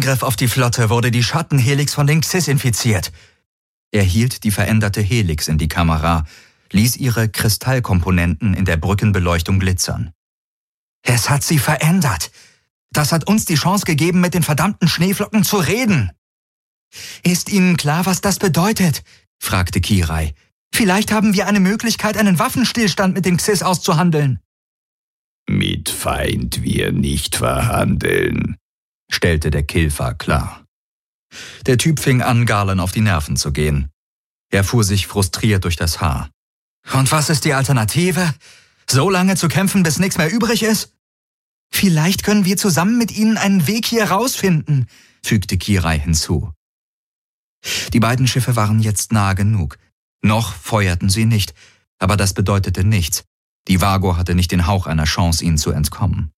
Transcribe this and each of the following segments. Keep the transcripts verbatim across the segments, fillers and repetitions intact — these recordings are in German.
Angriff auf die Flotte wurde die Schattenhelix von den Xys infiziert. Er hielt die veränderte Helix in die Kamera, ließ ihre Kristallkomponenten in der Brückenbeleuchtung glitzern. Es hat sie verändert. Das hat uns die Chance gegeben, mit den verdammten Schneeflocken zu reden. Ist Ihnen klar, was das bedeutet? Fragte Kirai. Vielleicht haben wir eine Möglichkeit, einen Waffenstillstand mit den Xys auszuhandeln. Mit Feind wir nicht verhandeln, stellte der Kilfa klar. Der Typ fing an, Garland auf die Nerven zu gehen. Er fuhr sich frustriert durch das Haar. Und was ist die Alternative? So lange zu kämpfen, bis nichts mehr übrig ist? Vielleicht können wir zusammen mit Ihnen einen Weg hier rausfinden, fügte Kirai hinzu. Die beiden Schiffe waren jetzt nah genug. Noch feuerten sie nicht, aber das bedeutete nichts. Die Vago hatte nicht den Hauch einer Chance, ihnen zu entkommen.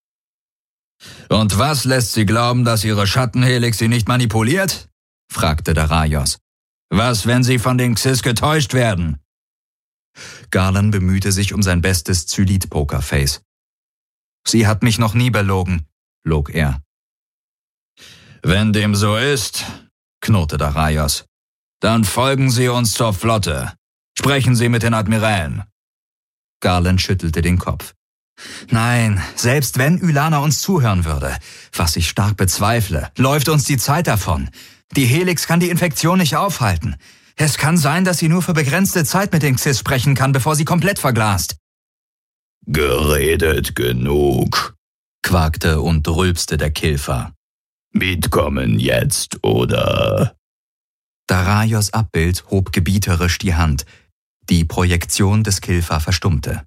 »Und was lässt Sie glauben, dass Ihre Schattenhelix Sie nicht manipuliert?« fragte Daraios. »Was, wenn Sie von den Xys getäuscht werden?« Garland bemühte sich um sein bestes Zylit-Pokerface. »Sie hat mich noch nie belogen«, log er. »Wenn dem so ist«, knurrte Daraios, »dann folgen Sie uns zur Flotte. Sprechen Sie mit den Admirälen.« Garland schüttelte den Kopf. »Nein, selbst wenn Ylana uns zuhören würde, was ich stark bezweifle, läuft uns die Zeit davon. Die Helix kann die Infektion nicht aufhalten. Es kann sein, dass sie nur für begrenzte Zeit mit den Xys sprechen kann, bevor sie komplett verglast.« »Geredet genug«, quakte und rülpste der Kilfa. »Mitkommen jetzt, oder?« Daraios Abbild hob gebieterisch die Hand. Die Projektion des Kilfa verstummte.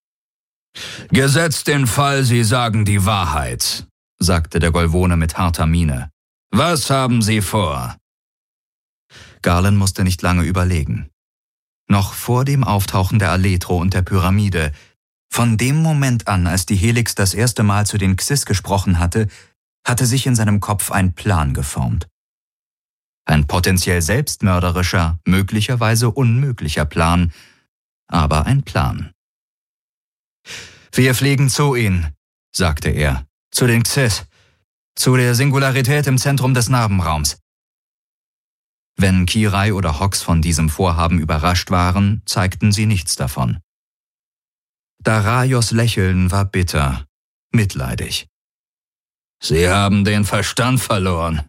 »Gesetzt den Fall, Sie sagen die Wahrheit«, sagte der Golvone mit harter Miene. »Was haben Sie vor?« Garland musste nicht lange überlegen. Noch vor dem Auftauchen der Aletro und der Pyramide, von dem Moment an, als die Helix das erste Mal zu den Xys gesprochen hatte, hatte sich in seinem Kopf ein Plan geformt. Ein potenziell selbstmörderischer, möglicherweise unmöglicher Plan, aber ein Plan. »Wir fliegen zu ihnen«, sagte er, »zu den Xys, zu der Singularität im Zentrum des Narbenraums.« Wenn Kirai oder Hox von diesem Vorhaben überrascht waren, zeigten sie nichts davon. Daraios Lächeln war bitter, mitleidig. »Sie haben den Verstand verloren.«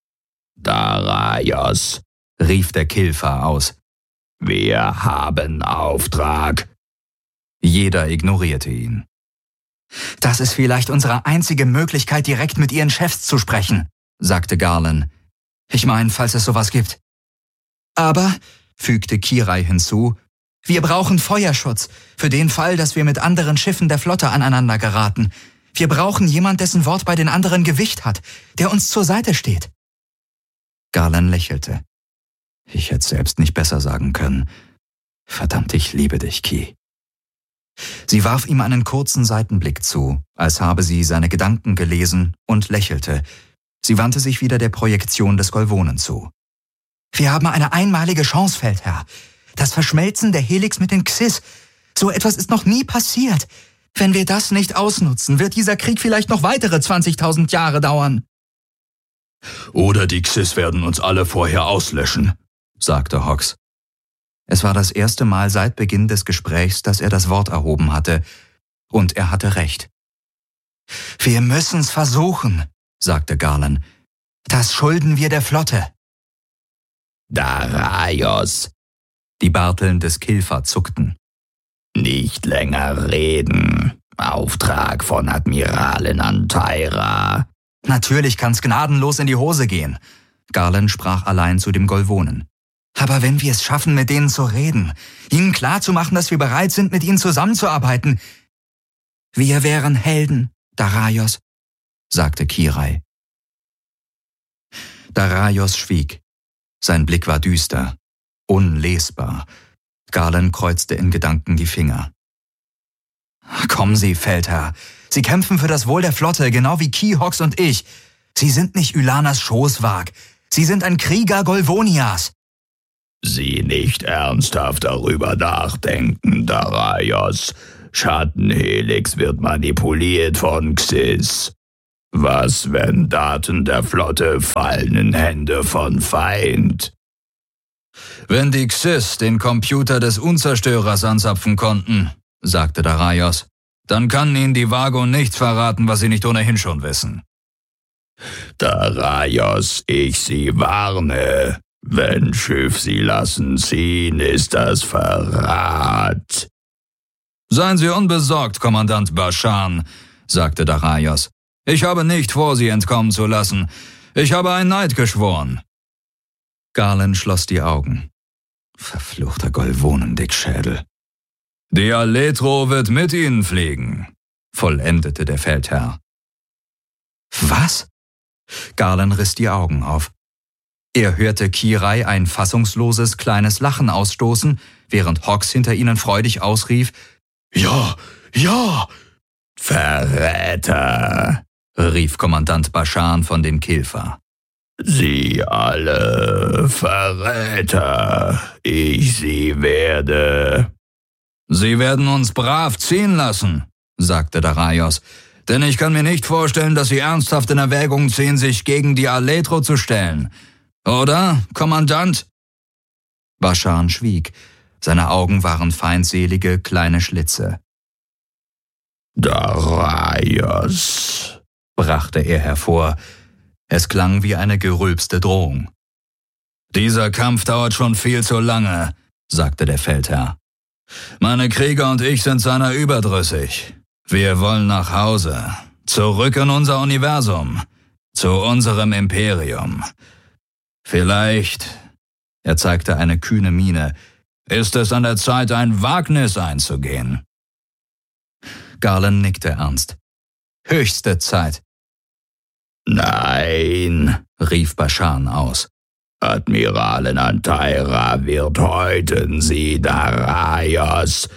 »Daraios«, rief der Kilfa aus. »Wir haben Auftrag.« Jeder ignorierte ihn. »Das ist vielleicht unsere einzige Möglichkeit, direkt mit Ihren Chefs zu sprechen«, sagte Garland. »Ich meine, falls es sowas gibt.« »Aber«, fügte Kirai hinzu, »wir brauchen Feuerschutz, für den Fall, dass wir mit anderen Schiffen der Flotte aneinander geraten. Wir brauchen jemand, dessen Wort bei den anderen Gewicht hat, der uns zur Seite steht.« Garland lächelte. »Ich hätte selbst nicht besser sagen können. Verdammt, ich liebe dich, Ki.« Sie warf ihm einen kurzen Seitenblick zu, als habe sie seine Gedanken gelesen, und lächelte. Sie wandte sich wieder der Projektion des Golvonen zu. »Wir haben eine einmalige Chance, Feldherr. Das Verschmelzen der Helix mit den Xys. So etwas ist noch nie passiert. Wenn wir das nicht ausnutzen, wird dieser Krieg vielleicht noch weitere zwanzigtausend Jahre dauern.« »Oder die Xys werden uns alle vorher auslöschen«, sagte Hox. Es war das erste Mal seit Beginn des Gesprächs, dass er das Wort erhoben hatte, und er hatte recht. »Wir müssen's versuchen«, sagte Garland. »Das schulden wir der Flotte.« »Daraios«, die Barteln des Kilfa zuckten. »Nicht länger reden. Auftrag von Admiralin Antaira.« »Natürlich kann's gnadenlos in die Hose gehen«, Garland sprach allein zu dem Golvonen. »Aber wenn wir es schaffen, mit denen zu reden, ihnen klarzumachen, dass wir bereit sind, mit ihnen zusammenzuarbeiten, wir wären Helden, Daraios«, sagte Kirai. Daraios schwieg. Sein Blick war düster, unlesbar. Garland kreuzte in Gedanken die Finger. »Kommen Sie, Feldherr. Sie kämpfen für das Wohl der Flotte, genau wie Ki, Hox und ich. Sie sind nicht Ylanas Schoßwag. Sie sind ein Krieger Golvonias.« »Sie nicht ernsthaft darüber nachdenken, Daraios. Schattenhelix wird manipuliert von Xys.« Was, wenn Daten der Flotte fallen in Hände von Feind? Wenn die Xys den Computer des Unzerstörers anzapfen konnten, sagte Daraios, dann kann ihnen die Vago nichts verraten, was sie nicht ohnehin schon wissen. Daraios, ich Sie warne. Wenn Schiff Sie lassen ziehen, ist das Verrat. Seien Sie unbesorgt, Kommandant Bashan, sagte Daraios. Ich habe nicht vor, Sie entkommen zu lassen. Ich habe einen Eid geschworen. Garland schloss die Augen. Verfluchter Golvonen-Dickschädel. Die Aletro wird mit Ihnen fliegen, vollendete der Feldherr. Was? Garland riss die Augen auf. Er hörte Kirai ein fassungsloses kleines Lachen ausstoßen, während Hawks hinter ihnen freudig ausrief, »Ja, ja!« »Verräter«, rief Kommandant Bashan von dem Kilfer. »Sie alle Verräter, ich sie werde.« »Sie werden uns brav ziehen lassen«, sagte Daraios, »denn ich kann mir nicht vorstellen, dass Sie ernsthaft in Erwägung ziehen, sich gegen die Aletro zu stellen. Oder, Kommandant?« Bashan schwieg. Seine Augen waren feindselige kleine Schlitze. »Daraios«, brachte er hervor. Es klang wie eine gerülpste Drohung. »Dieser Kampf dauert schon viel zu lange«, sagte der Feldherr. »Meine Krieger und ich sind seiner überdrüssig. Wir wollen nach Hause, zurück in unser Universum, zu unserem Imperium. Vielleicht«, er zeigte eine kühne Miene, »ist es an der Zeit, ein Wagnis einzugehen.« Garland nickte ernst. »Höchste Zeit.« »Nein«, rief Bashan aus. »Admiralin Antaira wird häuten Sie, Daraios,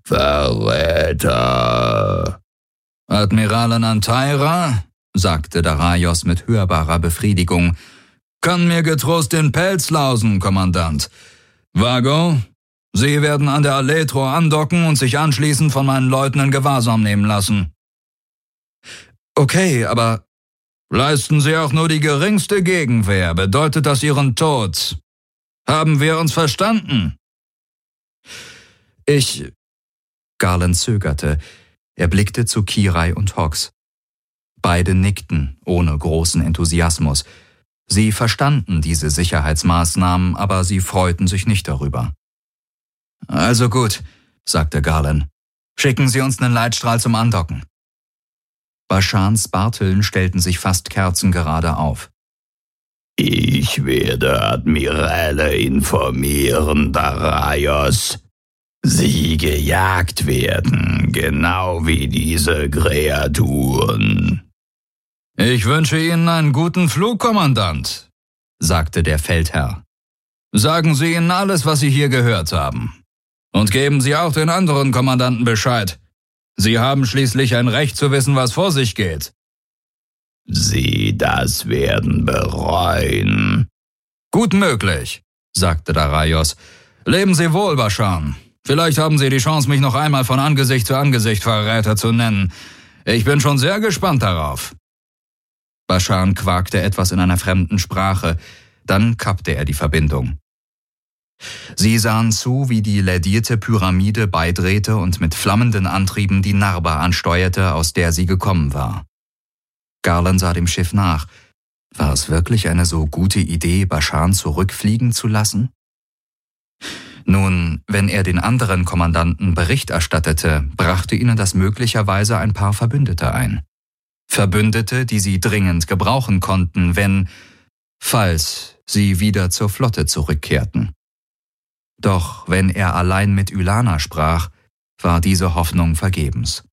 Verräter.« »Admiralin Antaira«, sagte Daraios mit hörbarer Befriedigung, »kann mir getrost den Pelz lausen, Kommandant. Vago, Sie werden an der Aletro andocken und sich anschließend von meinen Leuten in Gewahrsam nehmen lassen.« »Okay, aber...« »Leisten Sie auch nur die geringste Gegenwehr, bedeutet das Ihren Tod. Haben wir uns verstanden?« »Ich...« Garland zögerte. Er blickte zu Kirai und Hawks. Beide nickten, ohne großen Enthusiasmus. Sie verstanden diese Sicherheitsmaßnahmen, aber sie freuten sich nicht darüber. »Also gut«, sagte Garland. »Schicken Sie uns einen Leitstrahl zum Andocken.« Bashans Barteln stellten sich fast kerzengerade auf. »Ich werde Admiräle informieren, Daraios. Sie gejagt werden, genau wie diese Kreaturen.« »Ich wünsche Ihnen einen guten Flug, Kommandant«, sagte der Feldherr. »Sagen Sie ihnen alles, was Sie hier gehört haben. Und geben Sie auch den anderen Kommandanten Bescheid. Sie haben schließlich ein Recht zu wissen, was vor sich geht.« »Sie das werden bereuen.« »Gut möglich«, sagte Daraios. »Leben Sie wohl, Bashan. Vielleicht haben Sie die Chance, mich noch einmal von Angesicht zu Angesicht Verräter zu nennen. Ich bin schon sehr gespannt darauf.« Bashan quakte etwas in einer fremden Sprache. Dann kappte er die Verbindung. Sie sahen zu, wie die lädierte Pyramide beidrehte und mit flammenden Antrieben die Narbe ansteuerte, aus der sie gekommen war. Garland sah dem Schiff nach. War es wirklich eine so gute Idee, Bashan zurückfliegen zu lassen? Nun, wenn er den anderen Kommandanten Bericht erstattete, brachte ihnen das möglicherweise ein paar Verbündete ein. Verbündete, die sie dringend gebrauchen konnten, wenn, falls sie wieder zur Flotte zurückkehrten. Doch wenn er allein mit Ylana sprach, war diese Hoffnung vergebens.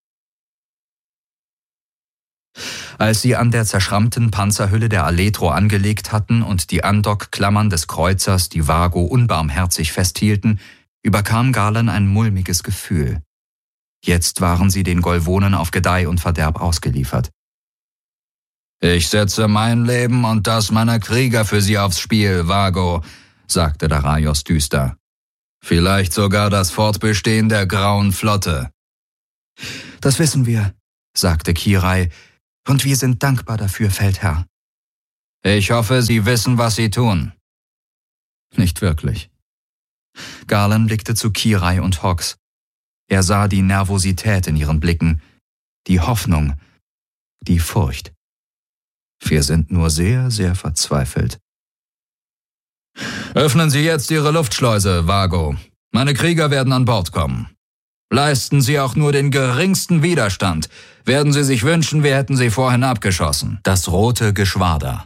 Als sie an der zerschrammten Panzerhülle der Aletro angelegt hatten und die Andockklammern des Kreuzers die Vago unbarmherzig festhielten, überkam Garland ein mulmiges Gefühl. Jetzt waren sie den Golvonen auf Gedeih und Verderb ausgeliefert. »Ich setze mein Leben und das meiner Krieger für Sie aufs Spiel, Vago«, sagte Daraios düster. »Vielleicht sogar das Fortbestehen der Grauen Flotte.« »Das wissen wir«, sagte Kirai. Und wir sind dankbar dafür, Feldherr. Ich hoffe, Sie wissen, was Sie tun. Nicht wirklich. Garland blickte zu Kirai und Hawks. Er sah die Nervosität in ihren Blicken, die Hoffnung, die Furcht. Wir sind nur sehr, sehr verzweifelt. Öffnen Sie jetzt Ihre Luftschleuse, Vago. Meine Krieger werden an Bord kommen. Leisten Sie auch nur den geringsten Widerstand, werden Sie sich wünschen, wir hätten Sie vorhin abgeschossen. Das rote Geschwader.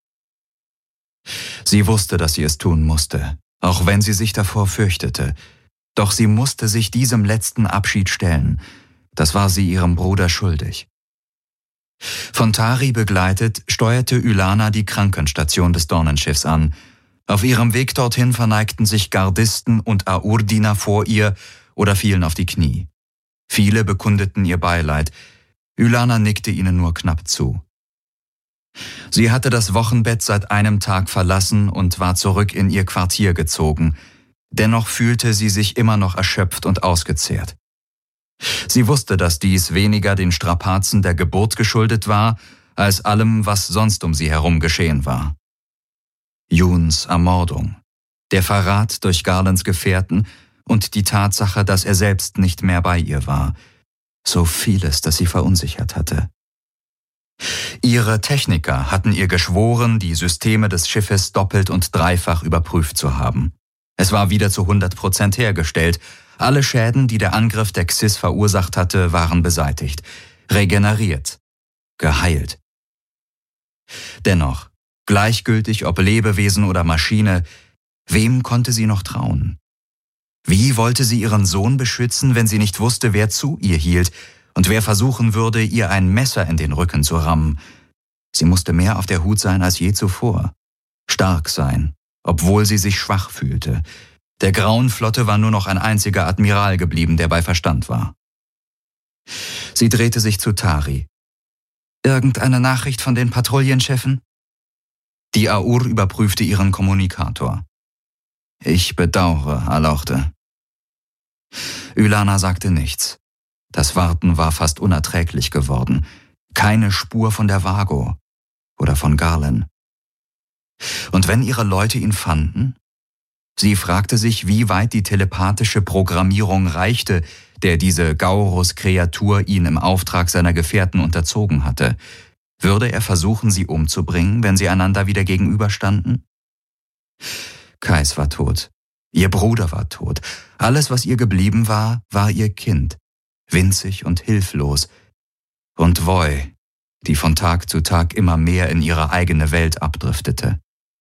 Sie wusste, dass sie es tun musste, auch wenn sie sich davor fürchtete. Doch sie musste sich diesem letzten Abschied stellen. Das war sie ihrem Bruder schuldig. Von Tari begleitet, steuerte Ylana die Krankenstation des Dornenschiffs an. Auf ihrem Weg dorthin verneigten sich Gardisten und Aur-Diener vor ihr oder fielen auf die Knie. Viele bekundeten ihr Beileid. Ylana nickte ihnen nur knapp zu. Sie hatte das Wochenbett seit einem Tag verlassen und war zurück in ihr Quartier gezogen. Dennoch fühlte sie sich immer noch erschöpft und ausgezehrt. Sie wusste, dass dies weniger den Strapazen der Geburt geschuldet war, als allem, was sonst um sie herum geschehen war. Juns Ermordung, der Verrat durch Garlands Gefährten und die Tatsache, dass er selbst nicht mehr bei ihr war. So vieles, das sie verunsichert hatte. Ihre Techniker hatten ihr geschworen, die Systeme des Schiffes doppelt und dreifach überprüft zu haben. Es war wieder zu hundert Prozent hergestellt. Alle Schäden, die der Angriff der Xys verursacht hatte, waren beseitigt, regeneriert, geheilt. Dennoch, gleichgültig ob Lebewesen oder Maschine, wem konnte sie noch trauen? Wie wollte sie ihren Sohn beschützen, wenn sie nicht wusste, wer zu ihr hielt und wer versuchen würde, ihr ein Messer in den Rücken zu rammen? Sie musste mehr auf der Hut sein als je zuvor. Stark sein, obwohl sie sich schwach fühlte. Der Grauen Flotte war nur noch ein einziger Admiral geblieben, der bei Verstand war. Sie drehte sich zu Tari. »Irgendeine Nachricht von den Patrouillenchefen?« Die Aur überprüfte ihren Kommunikator. »Ich bedauere, Alauchte.« Ylana sagte nichts. Das Warten war fast unerträglich geworden. Keine Spur von der Vago oder von Garland. Und wenn ihre Leute ihn fanden? Sie fragte sich, wie weit die telepathische Programmierung reichte, der diese Gaurus-Kreatur ihn im Auftrag seiner Gefährten unterzogen hatte. Würde er versuchen, sie umzubringen, wenn sie einander wieder gegenüberstanden? Kais war tot. Ihr Bruder war tot. Alles, was ihr geblieben war, war ihr Kind. Winzig und hilflos. Und Voi, die von Tag zu Tag immer mehr in ihre eigene Welt abdriftete.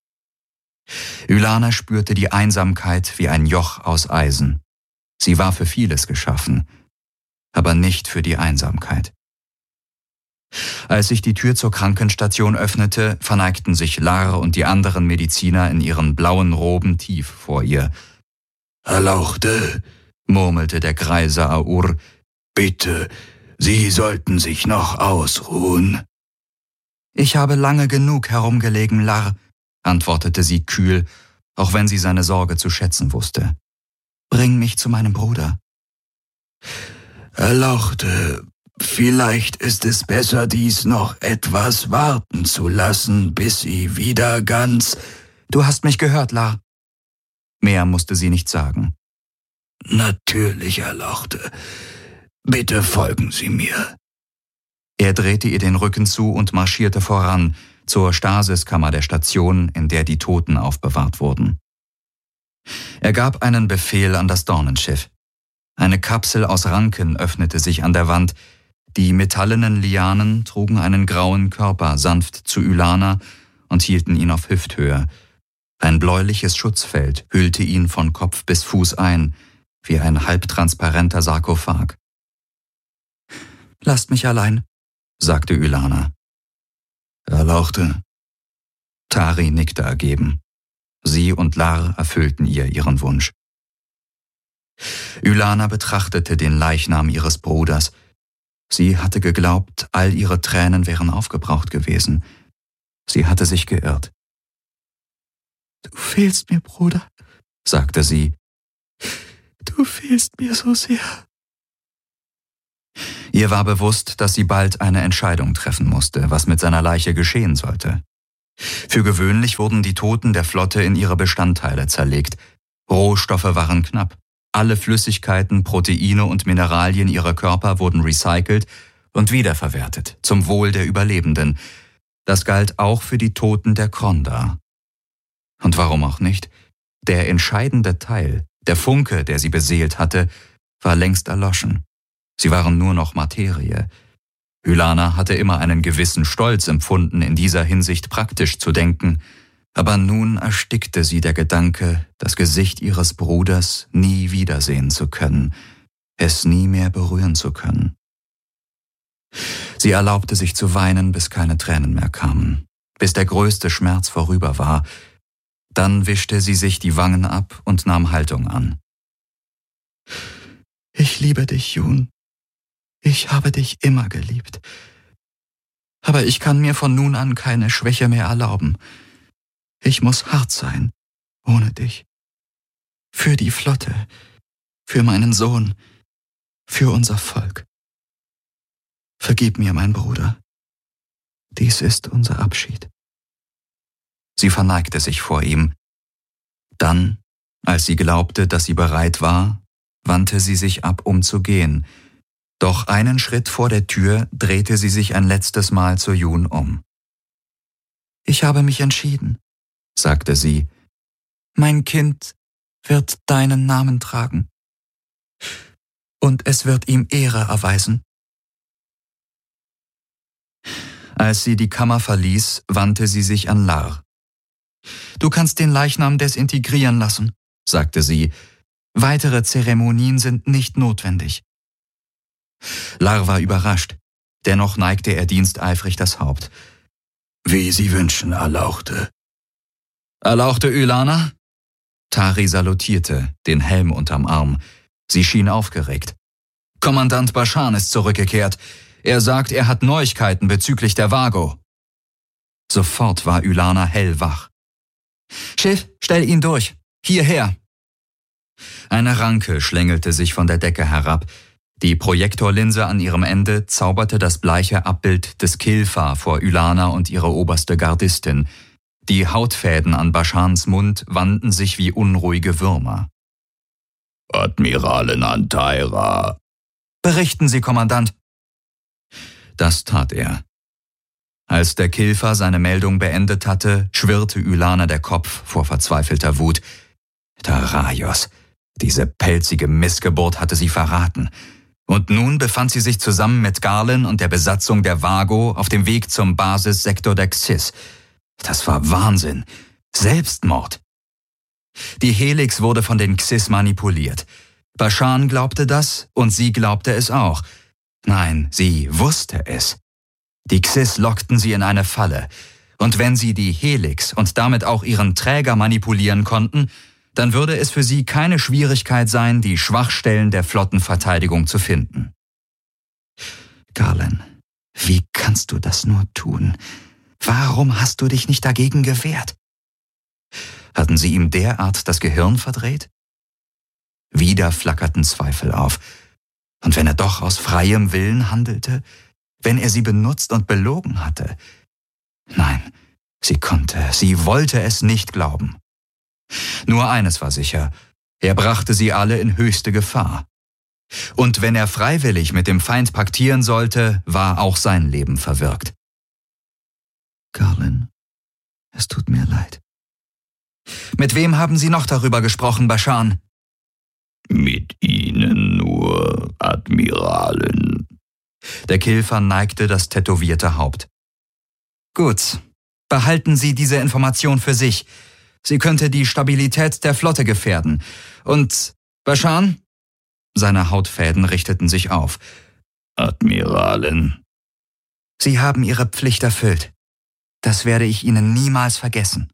Ylana spürte die Einsamkeit wie ein Joch aus Eisen. Sie war für vieles geschaffen, aber nicht für die Einsamkeit. Als sich die Tür zur Krankenstation öffnete, verneigten sich Lar und die anderen Mediziner in ihren blauen Roben tief vor ihr. »Erlauchte«, murmelte der greise Aur, »bitte, Sie sollten sich noch ausruhen.« »Ich habe lange genug herumgelegen, Lar«, antwortete sie kühl, auch wenn sie seine Sorge zu schätzen wusste. »Bring mich zu meinem Bruder.« »Erlauchte, vielleicht ist es besser, dies noch etwas warten zu lassen, bis Sie wieder ganz...« »Du hast mich gehört, Lar.« Mehr musste sie nicht sagen. »Natürlich, Erlauchte. Bitte folgen Sie mir.« Er drehte ihr den Rücken zu und marschierte voran, zur Stasiskammer der Station, in der die Toten aufbewahrt wurden. Er gab einen Befehl an das Dornenschiff. Eine Kapsel aus Ranken öffnete sich an der Wand. Die metallenen Lianen trugen einen grauen Körper sanft zu Ylana und hielten ihn auf Hüfthöhe. Ein bläuliches Schutzfeld hüllte ihn von Kopf bis Fuß ein, wie ein halbtransparenter Sarkophag. »Lasst mich allein«, sagte Ylana. »Erlauchte.« Tari nickte ergeben. Sie und Lar erfüllten ihr ihren Wunsch. Ylana betrachtete den Leichnam ihres Bruders. Sie hatte geglaubt, all ihre Tränen wären aufgebraucht gewesen. Sie hatte sich geirrt. »Du fehlst mir, Bruder«, sagte sie. »Du fehlst mir so sehr.« Ihr war bewusst, dass sie bald eine Entscheidung treffen musste, was mit seiner Leiche geschehen sollte. Für gewöhnlich wurden die Toten der Flotte in ihre Bestandteile zerlegt. Rohstoffe waren knapp. Alle Flüssigkeiten, Proteine und Mineralien ihrer Körper wurden recycelt und wiederverwertet, zum Wohl der Überlebenden. Das galt auch für die Toten der Kronda. Und warum auch nicht? Der entscheidende Teil, der Funke, der sie beseelt hatte, war längst erloschen. Sie waren nur noch Materie. Ylana hatte immer einen gewissen Stolz empfunden, in dieser Hinsicht praktisch zu denken, aber nun erstickte sie der Gedanke, das Gesicht ihres Bruders nie wiedersehen zu können, es nie mehr berühren zu können. Sie erlaubte sich zu weinen, bis keine Tränen mehr kamen, bis der größte Schmerz vorüber war. Dann wischte sie sich die Wangen ab und nahm Haltung an. »Ich liebe dich, Jun. Ich habe dich immer geliebt. Aber ich kann mir von nun an keine Schwäche mehr erlauben. Ich muss hart sein, ohne dich. Für die Flotte, für meinen Sohn, für unser Volk. Vergib mir, mein Bruder. Dies ist unser Abschied.« Sie verneigte sich vor ihm. Dann, als sie glaubte, dass sie bereit war, wandte sie sich ab, um zu gehen. Doch einen Schritt vor der Tür drehte sie sich ein letztes Mal zu Jun um. »Ich habe mich entschieden«, sagte sie. »Mein Kind wird deinen Namen tragen. Und es wird ihm Ehre erweisen.« Als sie die Kammer verließ, wandte sie sich an Lar. »Du kannst den Leichnam desintegrieren lassen«, sagte sie. »Weitere Zeremonien sind nicht notwendig.« Lar war überrascht, dennoch neigte er diensteifrig das Haupt. »Wie Sie wünschen, Erlauchte.« »Erlauchte Ylana?« Tari salutierte, den Helm unterm Arm. Sie schien aufgeregt. »Kommandant Bashan ist zurückgekehrt. Er sagt, er hat Neuigkeiten bezüglich der Vago.« Sofort war Ylana hellwach. »Schiff, stell ihn durch. Hierher!« Eine Ranke schlängelte sich von der Decke herab. Die Projektorlinse an ihrem Ende zauberte das bleiche Abbild des Kilfa vor Ylana und ihre oberste Gardistin. Die Hautfäden an Bashans Mund wandten sich wie unruhige Würmer. »Admiralin Antaira!« »Berichten Sie, Kommandant!« Das tat er. Als der Kilfa seine Meldung beendet hatte, schwirrte Ylana der Kopf vor verzweifelter Wut. Daraios, diese pelzige Missgeburt hatte sie verraten. Und nun befand sie sich zusammen mit Garland und der Besatzung der Vago auf dem Weg zum Basissektor der Xys. Das war Wahnsinn. Selbstmord. Die Helix wurde von den Xys manipuliert. Bashan glaubte das und sie glaubte es auch. Nein, sie wusste es. Die Xys lockten sie in eine Falle. Und wenn sie die Helix und damit auch ihren Träger manipulieren konnten, dann würde es für sie keine Schwierigkeit sein, die Schwachstellen der Flottenverteidigung zu finden. »Garland, wie kannst du das nur tun? Warum hast du dich nicht dagegen gewehrt?« Hatten sie ihm derart das Gehirn verdreht? Wieder flackerten Zweifel auf. Und wenn er doch aus freiem Willen handelte? Wenn er sie benutzt und belogen hatte? Nein, sie konnte, sie wollte es nicht glauben. Nur eines war sicher, er brachte sie alle in höchste Gefahr. Und wenn er freiwillig mit dem Feind paktieren sollte, war auch sein Leben verwirkt. »Garland, es tut mir leid.« »Mit wem haben Sie noch darüber gesprochen, Bashan?« »Mit Ihnen nur, Admiralin.« Der Kilfa neigte das tätowierte Haupt. »Gut, behalten Sie diese Information für sich. Sie könnte die Stabilität der Flotte gefährden. Und, Bashan?« Seine Hautfäden richteten sich auf. »Admiralin.« »Sie haben Ihre Pflicht erfüllt. Das werde ich Ihnen niemals vergessen.«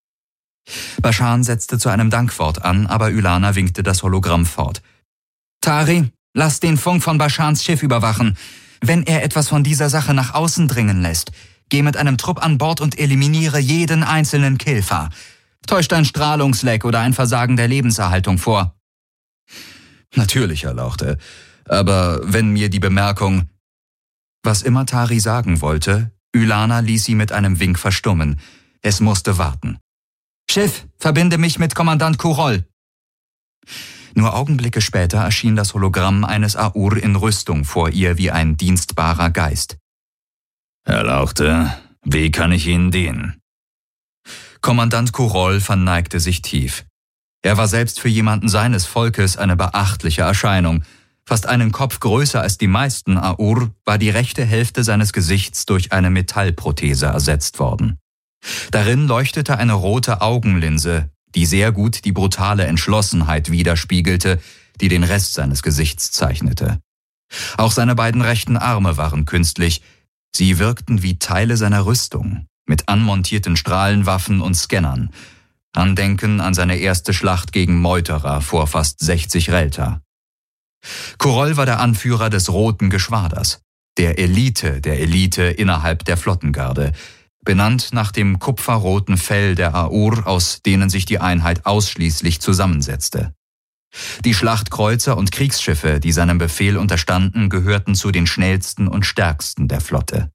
Bashan setzte zu einem Dankwort an, aber Ylana winkte das Hologramm fort. »Tari, lass den Funk von Bashans Schiff überwachen. Wenn er etwas von dieser Sache nach außen dringen lässt, geh mit einem Trupp an Bord und eliminiere jeden einzelnen Kilfa. Täuscht ein Strahlungsleck oder ein Versagen der Lebenserhaltung vor.« »Natürlich, Erlauchte. Aber wenn mir die Bemerkung, was immer Tari sagen wollte, Ylana ließ sie mit einem Wink verstummen. Es musste warten. »Schiff, verbinde mich mit Kommandant Kurol!« Nur Augenblicke später erschien das Hologramm eines Aur in Rüstung vor ihr wie ein dienstbarer Geist. »Erlauchte, wie kann ich Ihnen dienen?« Kommandant Kurol verneigte sich tief. Er war selbst für jemanden seines Volkes eine beachtliche Erscheinung. Fast einen Kopf größer als die meisten Aur war die rechte Hälfte seines Gesichts durch eine Metallprothese ersetzt worden. Darin leuchtete eine rote Augenlinse, die sehr gut die brutale Entschlossenheit widerspiegelte, die den Rest seines Gesichts zeichnete. Auch seine beiden rechten Arme waren künstlich. Sie wirkten wie Teile seiner Rüstung, mit anmontierten Strahlenwaffen und Scannern. Andenken an seine erste Schlacht gegen Meuterer vor fast sechzig Relta. Kurol war der Anführer des Roten Geschwaders, der Elite der Elite innerhalb der Flottengarde, benannt nach dem kupferroten Fell der Aur, aus denen sich die Einheit ausschließlich zusammensetzte. Die Schlachtkreuzer und Kriegsschiffe, die seinem Befehl unterstanden, gehörten zu den schnellsten und stärksten der Flotte.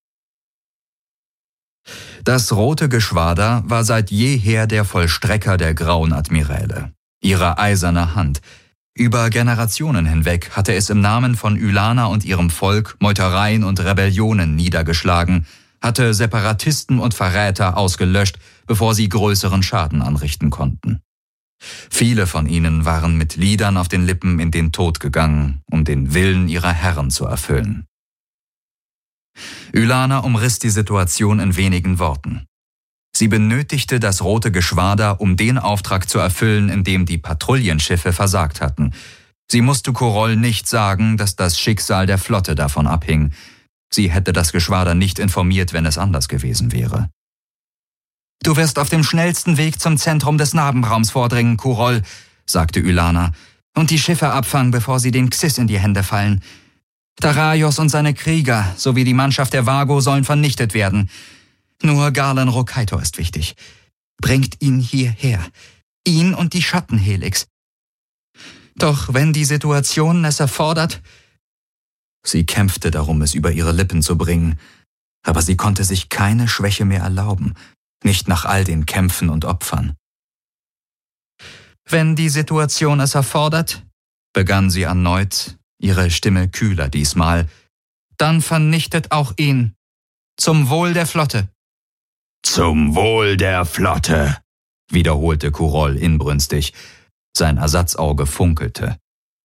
Das Rote Geschwader war seit jeher der Vollstrecker der Grauen Admiräle, ihre eiserne Hand. Über Generationen hinweg hatte es im Namen von Ylana und ihrem Volk Meutereien und Rebellionen niedergeschlagen, hatte Separatisten und Verräter ausgelöscht, bevor sie größeren Schaden anrichten konnten. Viele von ihnen waren mit Liedern auf den Lippen in den Tod gegangen, um den Willen ihrer Herren zu erfüllen. Ylana umriss die Situation in wenigen Worten. Sie benötigte das Rote Geschwader, um den Auftrag zu erfüllen, in dem die Patrouillenschiffe versagt hatten. Sie musste Kurol nicht sagen, dass das Schicksal der Flotte davon abhing. Sie hätte das Geschwader nicht informiert, wenn es anders gewesen wäre. »Du wirst auf dem schnellsten Weg zum Zentrum des Nabenraums vordringen, Kurol«, sagte Ylana, »und die Schiffe abfangen, bevor sie den Xys in die Hände fallen. Daraios und seine Krieger sowie die Mannschaft der Vago sollen vernichtet werden. Nur Garlan Rokaito ist wichtig. Bringt ihn hierher. Ihn und die Schattenhelix. Doch wenn die Situation es erfordert...« Sie kämpfte darum, es über ihre Lippen zu bringen, aber sie konnte sich keine Schwäche mehr erlauben, nicht nach all den Kämpfen und Opfern. »Wenn die Situation es erfordert«, begann sie erneut, ihre Stimme kühler diesmal, »dann vernichtet auch ihn. Zum Wohl der Flotte.« »Zum Wohl der Flotte«, wiederholte Kurol inbrünstig. Sein Ersatzauge funkelte.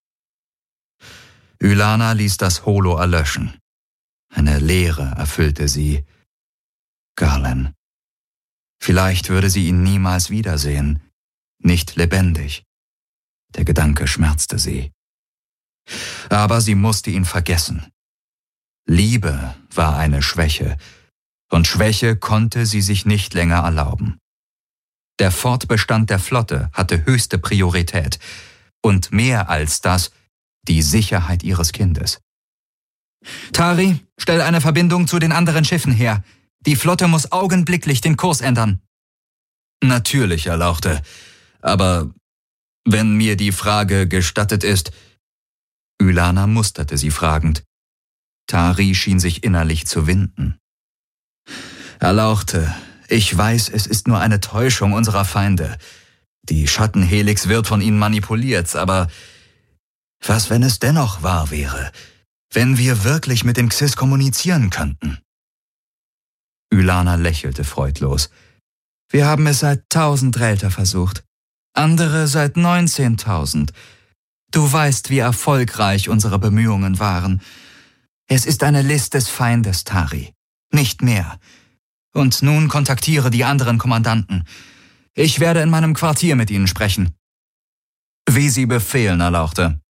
Ylana ließ das Holo erlöschen. Eine Leere erfüllte sie. Garlan. Vielleicht würde sie ihn niemals wiedersehen. Nicht lebendig. Der Gedanke schmerzte sie. Aber sie musste ihn vergessen. Liebe war eine Schwäche, und Schwäche konnte sie sich nicht länger erlauben. Der Fortbestand der Flotte hatte höchste Priorität und mehr als das die Sicherheit ihres Kindes. »Tari, stell eine Verbindung zu den anderen Schiffen her. Die Flotte muss augenblicklich den Kurs ändern.« »Natürlich, Erlauchte, aber wenn mir die Frage gestattet ist...« Ylana musterte sie fragend. Tari schien sich innerlich zu winden. »Erlauchte, ich weiß, es ist nur eine Täuschung unserer Feinde. Die Schattenhelix wird von ihnen manipuliert, aber was, wenn es dennoch wahr wäre? Wenn wir wirklich mit dem Xys kommunizieren könnten?« Ylana lächelte freudlos. »Wir haben es seit tausend Relta versucht, andere seit neunzehntausend. Du weißt, wie erfolgreich unsere Bemühungen waren. Es ist eine List des Feindes, Tari, nicht mehr. Und nun kontaktiere die anderen Kommandanten. Ich werde in meinem Quartier mit ihnen sprechen.« »Wie Sie befehlen, Erlauchte.«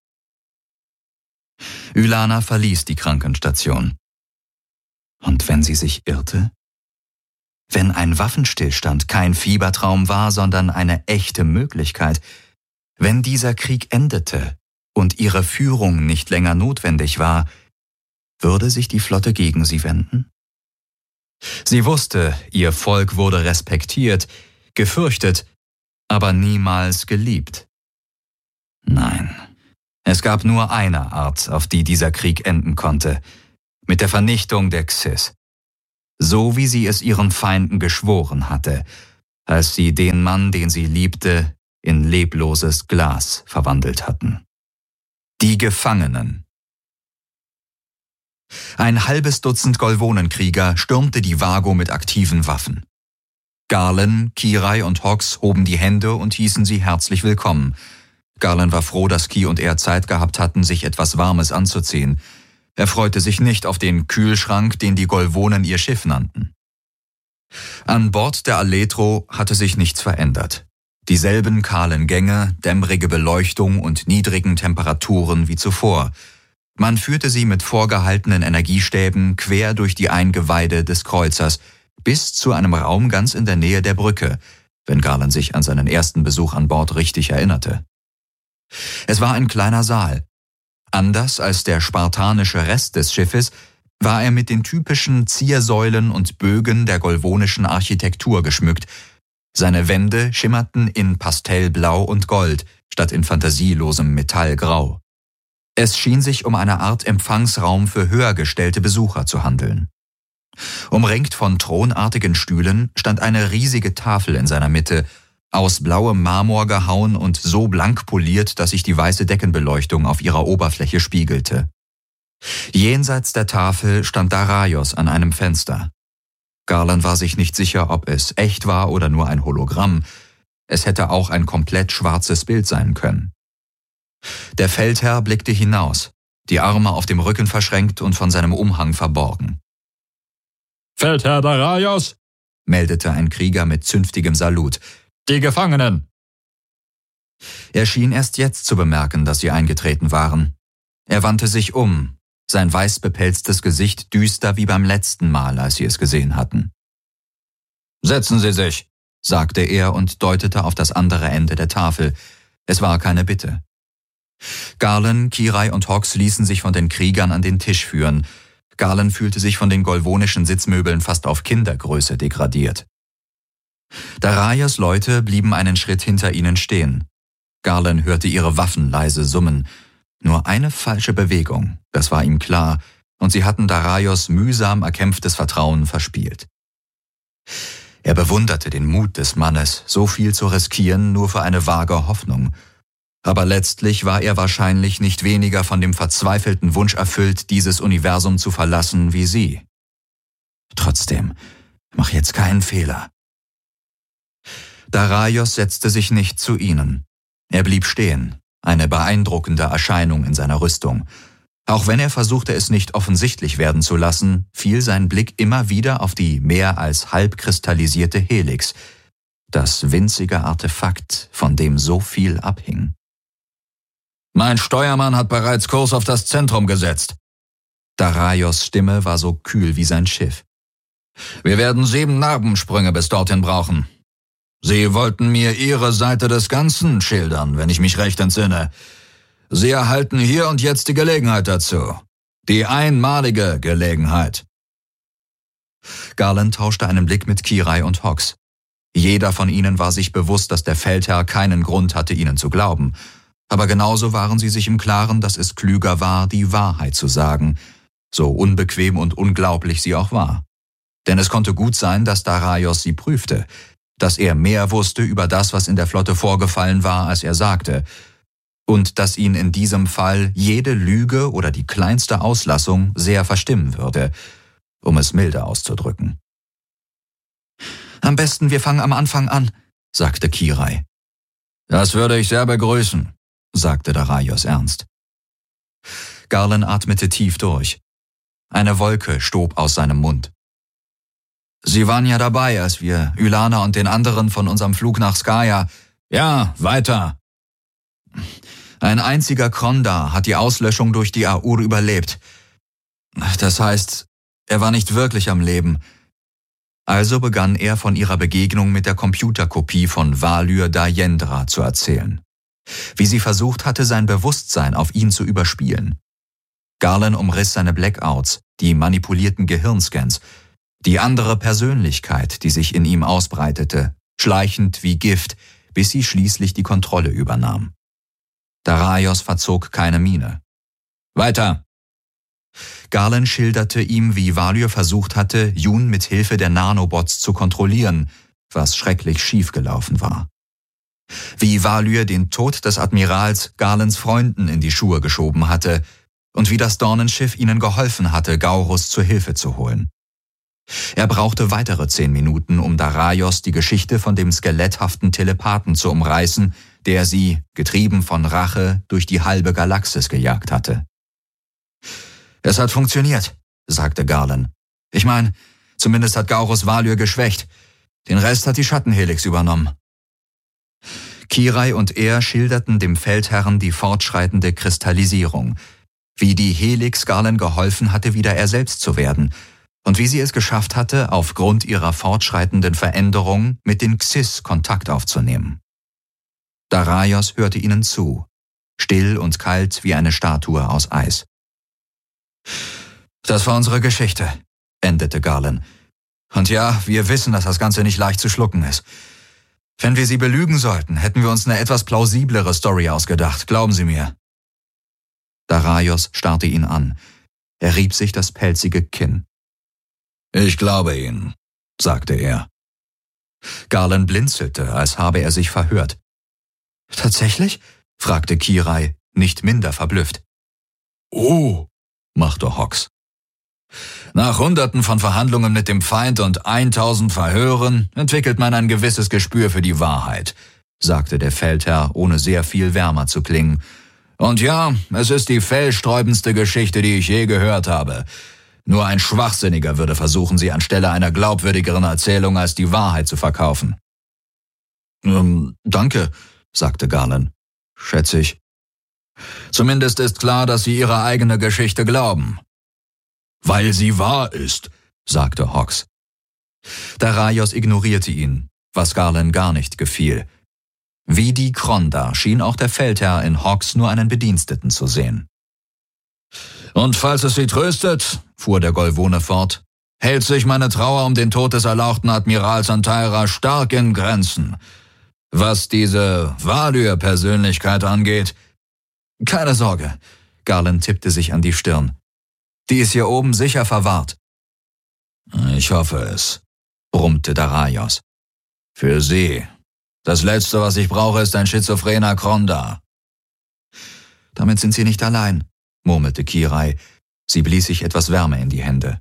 Ylana verließ die Krankenstation. Und wenn sie sich irrte? Wenn ein Waffenstillstand kein Fiebertraum war, sondern eine echte Möglichkeit, wenn dieser Krieg endete und ihre Führung nicht länger notwendig war, würde sich die Flotte gegen sie wenden? Sie wusste, ihr Volk wurde respektiert, gefürchtet, aber niemals geliebt. Nein, Es gab nur eine Art, auf die dieser Krieg enden konnte: mit der Vernichtung der Xyz. So wie sie es ihren Feinden geschworen hatte, als sie den Mann, den sie liebte, in lebloses Glas verwandelt hatten. Die Gefangenen. Ein halbes Dutzend Golvonenkrieger stürmte die Vago mit aktiven Waffen. Garland, Kirai und Hox hoben die Hände und hießen sie herzlich willkommen. Garland war froh, dass Ki und er Zeit gehabt hatten, sich etwas Warmes anzuziehen. Er freute sich nicht auf den Kühlschrank, den die Golvonen ihr Schiff nannten. An Bord der Aletro hatte sich nichts verändert. Dieselben kahlen Gänge, dämmerige Beleuchtung und niedrigen Temperaturen wie zuvor. Man führte sie mit vorgehaltenen Energiestäben quer durch die Eingeweide des Kreuzers bis zu einem Raum ganz in der Nähe der Brücke, wenn Garland sich an seinen ersten Besuch an Bord richtig erinnerte. Es war ein kleiner Saal. Anders als der spartanische Rest des Schiffes war er mit den typischen Ziersäulen und Bögen der golvonischen Architektur geschmückt. Seine Wände schimmerten in Pastellblau und Gold statt in fantasielosem Metallgrau. Es schien sich um eine Art Empfangsraum für höher gestellte Besucher zu handeln. Umringt von thronartigen Stühlen stand eine riesige Tafel in seiner Mitte, aus blauem Marmor gehauen und so blank poliert, dass sich die weiße Deckenbeleuchtung auf ihrer Oberfläche spiegelte. Jenseits der Tafel stand Daraios an einem Fenster. Garland war sich nicht sicher, ob es echt war oder nur ein Hologramm. Es hätte auch ein komplett schwarzes Bild sein können. Der Feldherr blickte hinaus, die Arme auf dem Rücken verschränkt und von seinem Umhang verborgen. »Feldherr Daraios«, meldete ein Krieger mit zünftigem Salut. »Die Gefangenen!« Er schien erst jetzt zu bemerken, dass sie eingetreten waren. Er wandte sich um, sein weiß bepelztes Gesicht düster wie beim letzten Mal, als sie es gesehen hatten. »Setzen Sie sich«, sagte er und deutete auf das andere Ende der Tafel. Es war keine Bitte. Garland, Kirai und Hox ließen sich von den Kriegern an den Tisch führen. Garland fühlte sich von den golvonischen Sitzmöbeln fast auf Kindergröße degradiert. Daraios Leute blieben einen Schritt hinter ihnen stehen. Garland hörte ihre Waffen leise summen. Nur eine falsche Bewegung, das war ihm klar, und sie hatten Daraios mühsam erkämpftes Vertrauen verspielt. Er bewunderte den Mut des Mannes, so viel zu riskieren, nur für eine vage Hoffnung. Aber letztlich war er wahrscheinlich nicht weniger von dem verzweifelten Wunsch erfüllt, dieses Universum zu verlassen wie sie. Trotzdem, mach jetzt keinen Fehler. Daraios setzte sich nicht zu ihnen. Er blieb stehen, eine beeindruckende Erscheinung in seiner Rüstung. Auch wenn er versuchte, es nicht offensichtlich werden zu lassen, fiel sein Blick immer wieder auf die mehr als halb kristallisierte Helix, das winzige Artefakt, von dem so viel abhing. »Mein Steuermann hat bereits Kurs auf das Zentrum gesetzt.« Daraios Stimme war so kühl wie sein Schiff. »Wir werden sieben Narbensprünge bis dorthin brauchen. Sie wollten mir Ihre Seite des Ganzen schildern, wenn ich mich recht entsinne. Sie erhalten hier und jetzt die Gelegenheit dazu. Die einmalige Gelegenheit.« Garland tauschte einen Blick mit Kirai und Hox. Jeder von ihnen war sich bewusst, dass der Feldherr keinen Grund hatte, ihnen zu glauben. Aber genauso waren sie sich im Klaren, dass es klüger war, die Wahrheit zu sagen, so unbequem und unglaublich sie auch war. Denn es konnte gut sein, dass Daraios sie prüfte, dass er mehr wusste über das, was in der Flotte vorgefallen war, als er sagte, und dass ihn in diesem Fall jede Lüge oder die kleinste Auslassung sehr verstimmen würde, um es milde auszudrücken. »Am besten, wir fangen am Anfang an«, sagte Kirai. »Das würde ich sehr begrüßen«, sagte Daraios ernst. Garland atmete tief durch. Eine Wolke stob aus seinem Mund. »Sie waren ja dabei, als wir Ylana und den anderen von unserem Flug nach Skaya...« »Ja, weiter!« »Ein einziger Kronda hat die Auslöschung durch die Aur überlebt. Das heißt, er war nicht wirklich am Leben.« Also begann er von ihrer Begegnung mit der Computerkopie von Valyr da Yendra zu erzählen. Wie sie versucht hatte, sein Bewusstsein auf ihn zu überspielen. Garland umriss seine Blackouts, die manipulierten Gehirnscans, die andere Persönlichkeit, die sich in ihm ausbreitete, schleichend wie Gift, bis sie schließlich die Kontrolle übernahm. Daraios verzog keine Miene. »Weiter!« Garland schilderte ihm, wie Valyr versucht hatte, Jun mit Hilfe der Nanobots zu kontrollieren, was schrecklich schiefgelaufen war. Wie Valyr den Tod des Admirals Garlands Freunden in die Schuhe geschoben hatte und wie das Dornenschiff ihnen geholfen hatte, Gaurus zur Hilfe zu holen. Er brauchte weitere zehn Minuten, um Daraios die Geschichte von dem skeletthaften Telepathen zu umreißen, der sie, getrieben von Rache, durch die halbe Galaxis gejagt hatte. »Es hat funktioniert«, sagte Garland. »Ich meine, zumindest hat Gaurus Valyr geschwächt. Den Rest hat die Schattenhelix übernommen.« Kirai und er schilderten dem Feldherrn die fortschreitende Kristallisierung, wie die Helix Garland geholfen hatte, wieder er selbst zu werden, und wie sie es geschafft hatte, aufgrund ihrer fortschreitenden Veränderung mit den Xyz Kontakt aufzunehmen. Daraios hörte ihnen zu, still und kalt wie eine Statue aus Eis. »Das war unsere Geschichte«, endete Garland. »Und ja, wir wissen, dass das Ganze nicht leicht zu schlucken ist. Wenn wir Sie belügen sollten, hätten wir uns eine etwas plausiblere Story ausgedacht, glauben Sie mir.« Daraios starrte ihn an. Er rieb sich das pelzige Kinn. »Ich glaube Ihnen«, sagte er. Garland blinzelte, als habe er sich verhört. »Tatsächlich?« fragte Kirai, nicht minder verblüfft. »Oh«, machte Hawks. »Nach Hunderten von Verhandlungen mit dem Feind und eintausend Verhören entwickelt man ein gewisses Gespür für die Wahrheit«, sagte der Feldherr, ohne sehr viel wärmer zu klingen. »Und ja, es ist die fellsträubendste Geschichte, die ich je gehört habe. Nur ein Schwachsinniger würde versuchen, sie anstelle einer glaubwürdigeren Erzählung als die Wahrheit zu verkaufen.« Ähm, danke«, sagte Garland. »Schätze ich.« »Zumindest ist klar, dass Sie Ihre eigene Geschichte glauben.« »Weil sie wahr ist«, sagte Hawks. Daraios ignorierte ihn, was Garland gar nicht gefiel. Wie die Kronda schien auch der Feldherr in Hawks nur einen Bediensteten zu sehen. »Und falls es Sie tröstet«, fuhr der Golvone fort, »hält sich meine Trauer um den Tod des erlauchten Admirals Antaira stark in Grenzen. Was diese Valyr-Persönlichkeit angeht...« »Keine Sorge«, Garland tippte sich an die Stirn. »Die ist hier oben sicher verwahrt.« »Ich hoffe es«, brummte Daraios. »Für Sie. Das Letzte, was ich brauche, ist ein schizophrener Kronda.« »Damit sind Sie nicht allein«, murmelte Kirai. Sie blies sich etwas Wärme in die Hände.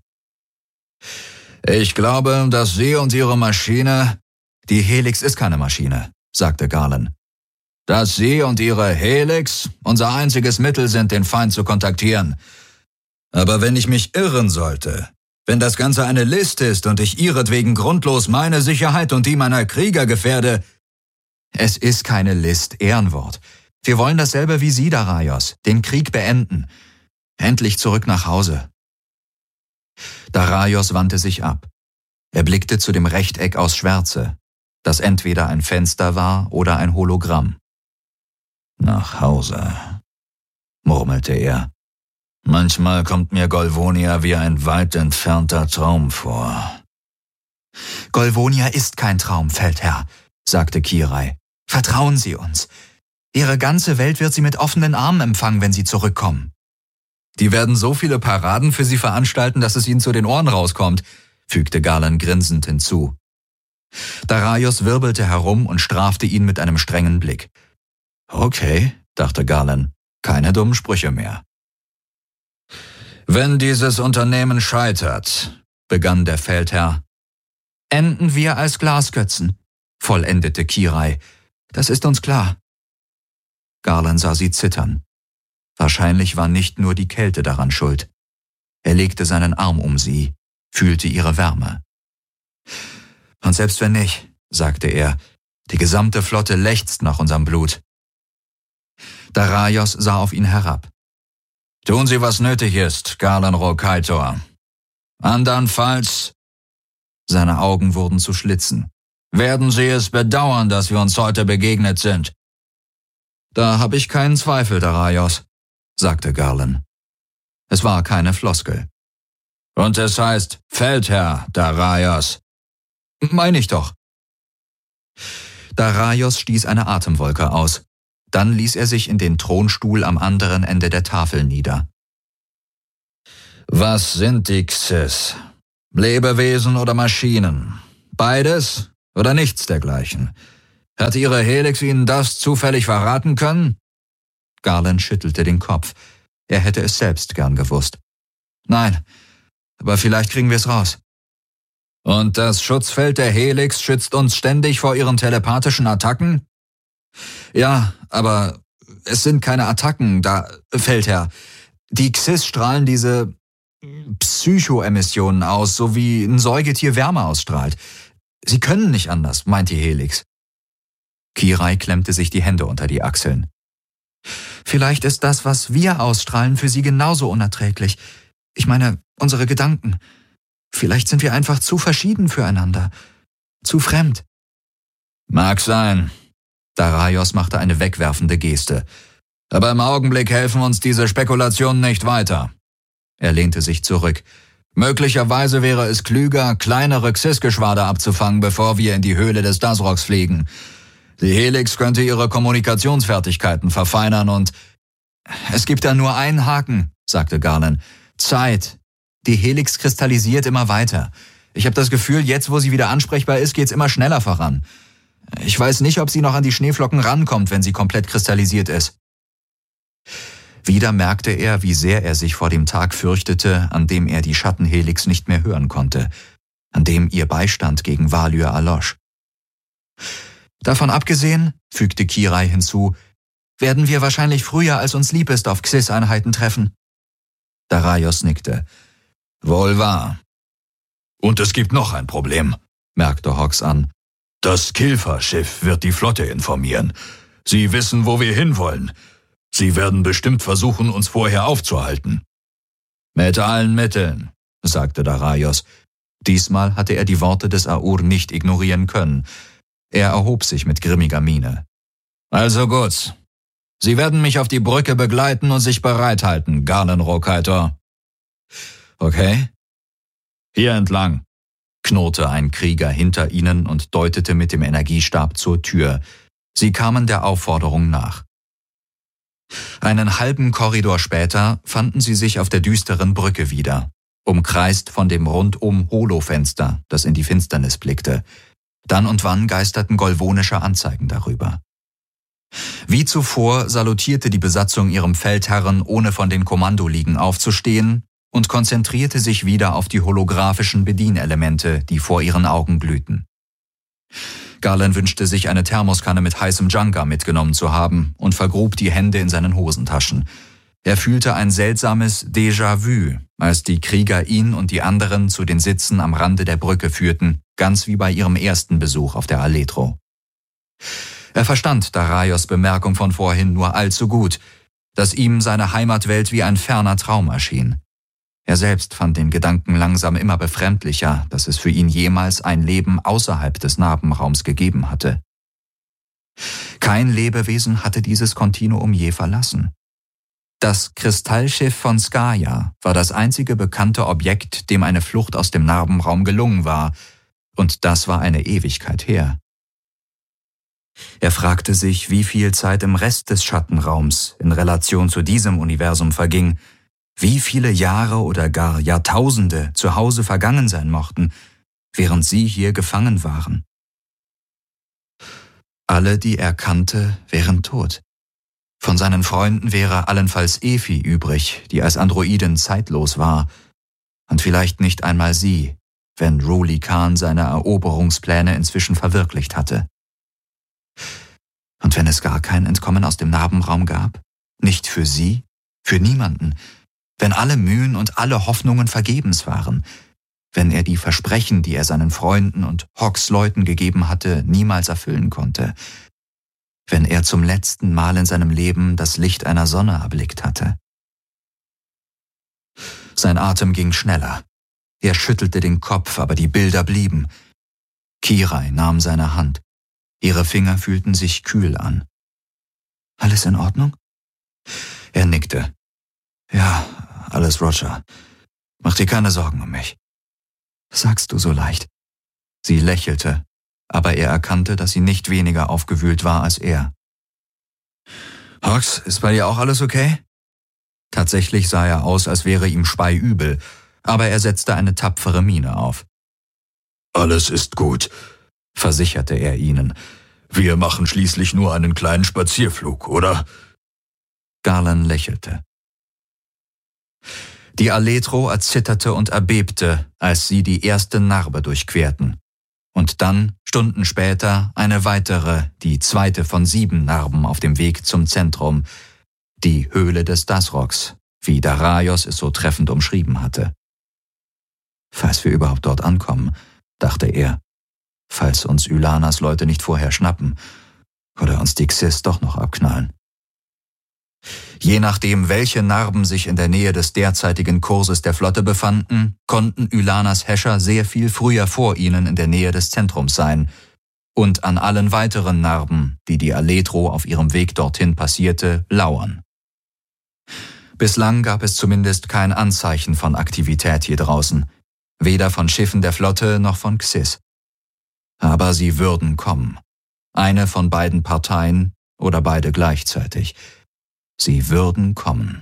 »Ich glaube, dass Sie und Ihre Maschine...« »Die Helix ist keine Maschine«, sagte Garland. »Dass Sie und Ihre Helix unser einziges Mittel sind, den Feind zu kontaktieren. Aber wenn ich mich irren sollte, wenn das Ganze eine List ist und ich ihretwegen grundlos meine Sicherheit und die meiner Krieger gefährde...« »Es ist keine List, Ehrenwort. Wir wollen dasselbe wie Sie, Daraios, den Krieg beenden. Endlich zurück nach Hause.« Daraios wandte sich ab. Er blickte zu dem Rechteck aus Schwärze, das entweder ein Fenster war oder ein Hologramm. »Nach Hause«, murmelte er. »Manchmal kommt mir Golvonia wie ein weit entfernter Traum vor.« »Golvonia ist kein Traum, Feldherr«, sagte Kirai. »Vertrauen Sie uns. Ihre ganze Welt wird Sie mit offenen Armen empfangen, wenn Sie zurückkommen.« »Die werden so viele Paraden für Sie veranstalten, dass es Ihnen zu den Ohren rauskommt«, fügte Garland grinsend hinzu. Daraios wirbelte herum und strafte ihn mit einem strengen Blick. »Okay«, dachte Garland, »keine dummen Sprüche mehr.« »Wenn dieses Unternehmen scheitert«, begann der Feldherr. »Enden wir als Glasgötzen«, vollendete Kirai. »Das ist uns klar.« Garland sah sie zittern. Wahrscheinlich war nicht nur die Kälte daran schuld. Er legte seinen Arm um sie, fühlte ihre Wärme. »Und selbst wenn nicht«, sagte er, »die gesamte Flotte lechzt nach unserem Blut.« Daraios sah auf ihn herab. »Tun Sie, was nötig ist, Garland Rokaitor. Andernfalls...« Seine Augen wurden zu Schlitzen. »Werden Sie es bedauern, dass wir uns heute begegnet sind?« »Da habe ich keinen Zweifel, Daraios«, sagte Garland. Es war keine Floskel. »Und es heißt Feldherr Daraios.« »Meine ich doch.« Daraios stieß eine Atemwolke aus. Dann ließ er sich in den Thronstuhl am anderen Ende der Tafel nieder. Was sind die Xyz? Lebewesen oder Maschinen? Beides oder nichts dergleichen? Hat Ihre Helix Ihnen das zufällig verraten können? Garland schüttelte den Kopf. Er hätte es selbst gern gewusst. Nein, aber vielleicht kriegen wir es raus. Und das Schutzfeld der Helix schützt uns ständig vor ihren telepathischen Attacken? Ja, aber es sind keine Attacken, da, Feldherr. Die Xyz strahlen diese Psychoemissionen aus, so wie ein Säugetier Wärme ausstrahlt. Sie können nicht anders, meint die Helix. Kirai klemmte sich die Hände unter die Achseln. Vielleicht ist das, was wir ausstrahlen, für sie genauso unerträglich. Ich meine, unsere Gedanken. Vielleicht sind wir einfach zu verschieden füreinander. Zu fremd. Mag sein. Daraios machte eine wegwerfende Geste. Aber im Augenblick helfen uns diese Spekulationen nicht weiter. Er lehnte sich zurück. Möglicherweise wäre es klüger, kleinere Xyz-Geschwader abzufangen, bevor wir in die Höhle des Dasroks fliegen. Die Helix könnte ihre Kommunikationsfertigkeiten verfeinern und... Es gibt da nur einen Haken, sagte Garland. Zeit. Die Helix kristallisiert immer weiter. Ich habe das Gefühl, jetzt, wo sie wieder ansprechbar ist, geht's immer schneller voran. Ich weiß nicht, ob sie noch an die Schneeflocken rankommt, wenn sie komplett kristallisiert ist. Wieder merkte er, wie sehr er sich vor dem Tag fürchtete, an dem er die Schattenhelix nicht mehr hören konnte, an dem ihr Beistand gegen Valyr erlosch. Davon abgesehen, fügte Kirai hinzu, werden wir wahrscheinlich früher, als uns lieb ist, auf Xyz-Einheiten treffen. Daraios nickte. Wohl wahr. Und es gibt noch ein Problem, merkte Hawks an. Das Kilfa-Schiff wird die Flotte informieren. Sie wissen, wo wir hinwollen. Sie werden bestimmt versuchen, uns vorher aufzuhalten. Mit allen Mitteln, sagte Daraios. Diesmal hatte er die Worte des Aur nicht ignorieren können. Er erhob sich mit grimmiger Miene. Also gut. Sie werden mich auf die Brücke begleiten und sich bereithalten, Garnen-Rokaitor. Okay. Hier entlang, knurrte ein Krieger hinter ihnen und deutete mit dem Energiestab zur Tür. Sie kamen der Aufforderung nach. Einen halben Korridor später fanden sie sich auf der düsteren Brücke wieder, umkreist von dem rundum Holofenster, das in die Finsternis blickte. Dann und wann geisterten golvonische Anzeigen darüber. Wie zuvor salutierte die Besatzung ihrem Feldherren, ohne von den Kommandoliegen aufzustehen, und konzentrierte sich wieder auf die holographischen Bedienelemente, die vor ihren Augen glühten. Garland wünschte sich, eine Thermoskanne mit heißem Djanka mitgenommen zu haben und vergrub die Hände in seinen Hosentaschen. Er fühlte ein seltsames Déjà-vu, als die Krieger ihn und die anderen zu den Sitzen am Rande der Brücke führten, ganz wie bei ihrem ersten Besuch auf der Aletro. Er verstand Daraios Bemerkung von vorhin nur allzu gut, dass ihm seine Heimatwelt wie ein ferner Traum erschien. Er selbst fand den Gedanken langsam immer befremdlicher, dass es für ihn jemals ein Leben außerhalb des Narbenraums gegeben hatte. Kein Lebewesen hatte dieses Kontinuum je verlassen. Das Kristallschiff von Skaya war das einzige bekannte Objekt, dem eine Flucht aus dem Narbenraum gelungen war, und das war eine Ewigkeit her. Er fragte sich, wie viel Zeit im Rest des Schattenraums in Relation zu diesem Universum verging, wie viele Jahre oder gar Jahrtausende zu Hause vergangen sein mochten, während sie hier gefangen waren. Alle, die er kannte, wären tot. Von seinen Freunden wäre allenfalls Efi übrig, die als Androidin zeitlos war, und vielleicht nicht einmal sie, wenn Ruli Khan seine Eroberungspläne inzwischen verwirklicht hatte. Und wenn es gar kein Entkommen aus dem Narbenraum gab? Nicht für sie? Für niemanden? Wenn alle Mühen und alle Hoffnungen vergebens waren? Wenn er die Versprechen, die er seinen Freunden und Hawks Leuten gegeben hatte, niemals erfüllen konnte? Wenn er zum letzten Mal in seinem Leben das Licht einer Sonne erblickt hatte? Sein Atem ging schneller. Er schüttelte den Kopf, aber die Bilder blieben. Kirai nahm seine Hand. Ihre Finger fühlten sich kühl an. »Alles in Ordnung?« Er nickte. »Ja, alles Roger. Mach dir keine Sorgen um mich.« »Sagst du so leicht?« Sie lächelte, aber er erkannte, dass sie nicht weniger aufgewühlt war als er. Hox, ist bei dir auch alles okay? Tatsächlich sah er aus, als wäre ihm speiübel, aber er setzte eine tapfere Miene auf. Alles ist gut, versicherte er ihnen. Wir machen schließlich nur einen kleinen Spazierflug, oder? Garland lächelte. Die Aletro erzitterte und erbebte, als sie die erste Narbe durchquerten. Und dann, Stunden später, eine weitere, die zweite von sieben Narben auf dem Weg zum Zentrum, die Höhle des Dasroks, wie Daraios es so treffend umschrieben hatte. Falls wir überhaupt dort ankommen, dachte er, falls uns Ylanas Leute nicht vorher schnappen oder uns die Xys doch noch abknallen. Je nachdem, welche Narben sich in der Nähe des derzeitigen Kurses der Flotte befanden, konnten Ylanas Häscher sehr viel früher vor ihnen in der Nähe des Zentrums sein und an allen weiteren Narben, die die Aletro auf ihrem Weg dorthin passierte, lauern. Bislang gab es zumindest kein Anzeichen von Aktivität hier draußen, weder von Schiffen der Flotte noch von Xys. Aber sie würden kommen. Eine von beiden Parteien oder beide gleichzeitig. Sie würden kommen.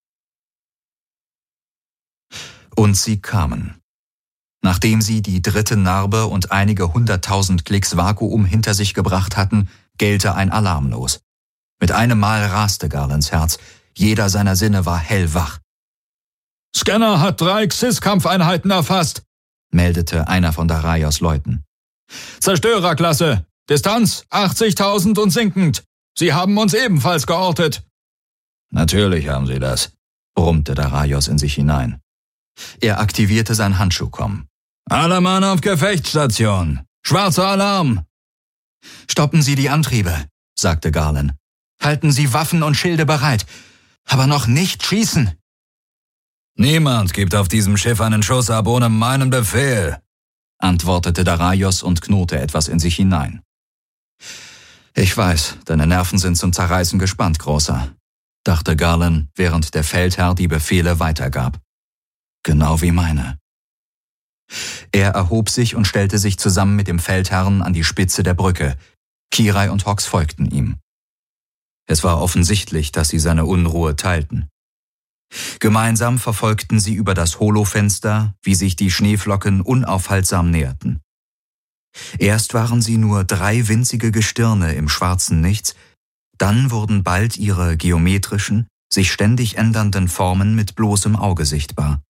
Und sie kamen. Nachdem sie die dritte Narbe und einige hunderttausend Klicks Vakuum hinter sich gebracht hatten, gellte ein Alarm los. Mit einem Mal raste Garlands Herz. Jeder seiner Sinne war hellwach. »Scanner hat drei Xys-Kampfeinheiten erfasst«, meldete einer von Daraios Leuten. »Zerstörerklasse, Distanz achtzigtausend und sinkend. Sie haben uns ebenfalls geortet.« »Natürlich haben sie das«, brummte Daraios in sich hinein. Er aktivierte sein Handschuhkomm. »Alle Mann auf Gefechtsstation! Schwarzer Alarm!« »Stoppen Sie die Antriebe«, sagte Garland. »Halten Sie Waffen und Schilde bereit, aber noch nicht schießen!« »Niemand gibt auf diesem Schiff einen Schuss ab ohne meinen Befehl«, antwortete Daraios und knurrte etwas in sich hinein. »Ich weiß, deine Nerven sind zum Zerreißen gespannt, Großer«, dachte Garland, während der Feldherr die Befehle weitergab. Genau wie meine. Er erhob sich und stellte sich zusammen mit dem Feldherrn an die Spitze der Brücke. Kirai und Hox folgten ihm. Es war offensichtlich, dass sie seine Unruhe teilten. Gemeinsam verfolgten sie über das Holofenster, wie sich die Schneeflocken unaufhaltsam näherten. Erst waren sie nur drei winzige Gestirne im schwarzen Nichts, dann wurden bald ihre geometrischen, sich ständig ändernden Formen mit bloßem Auge sichtbar.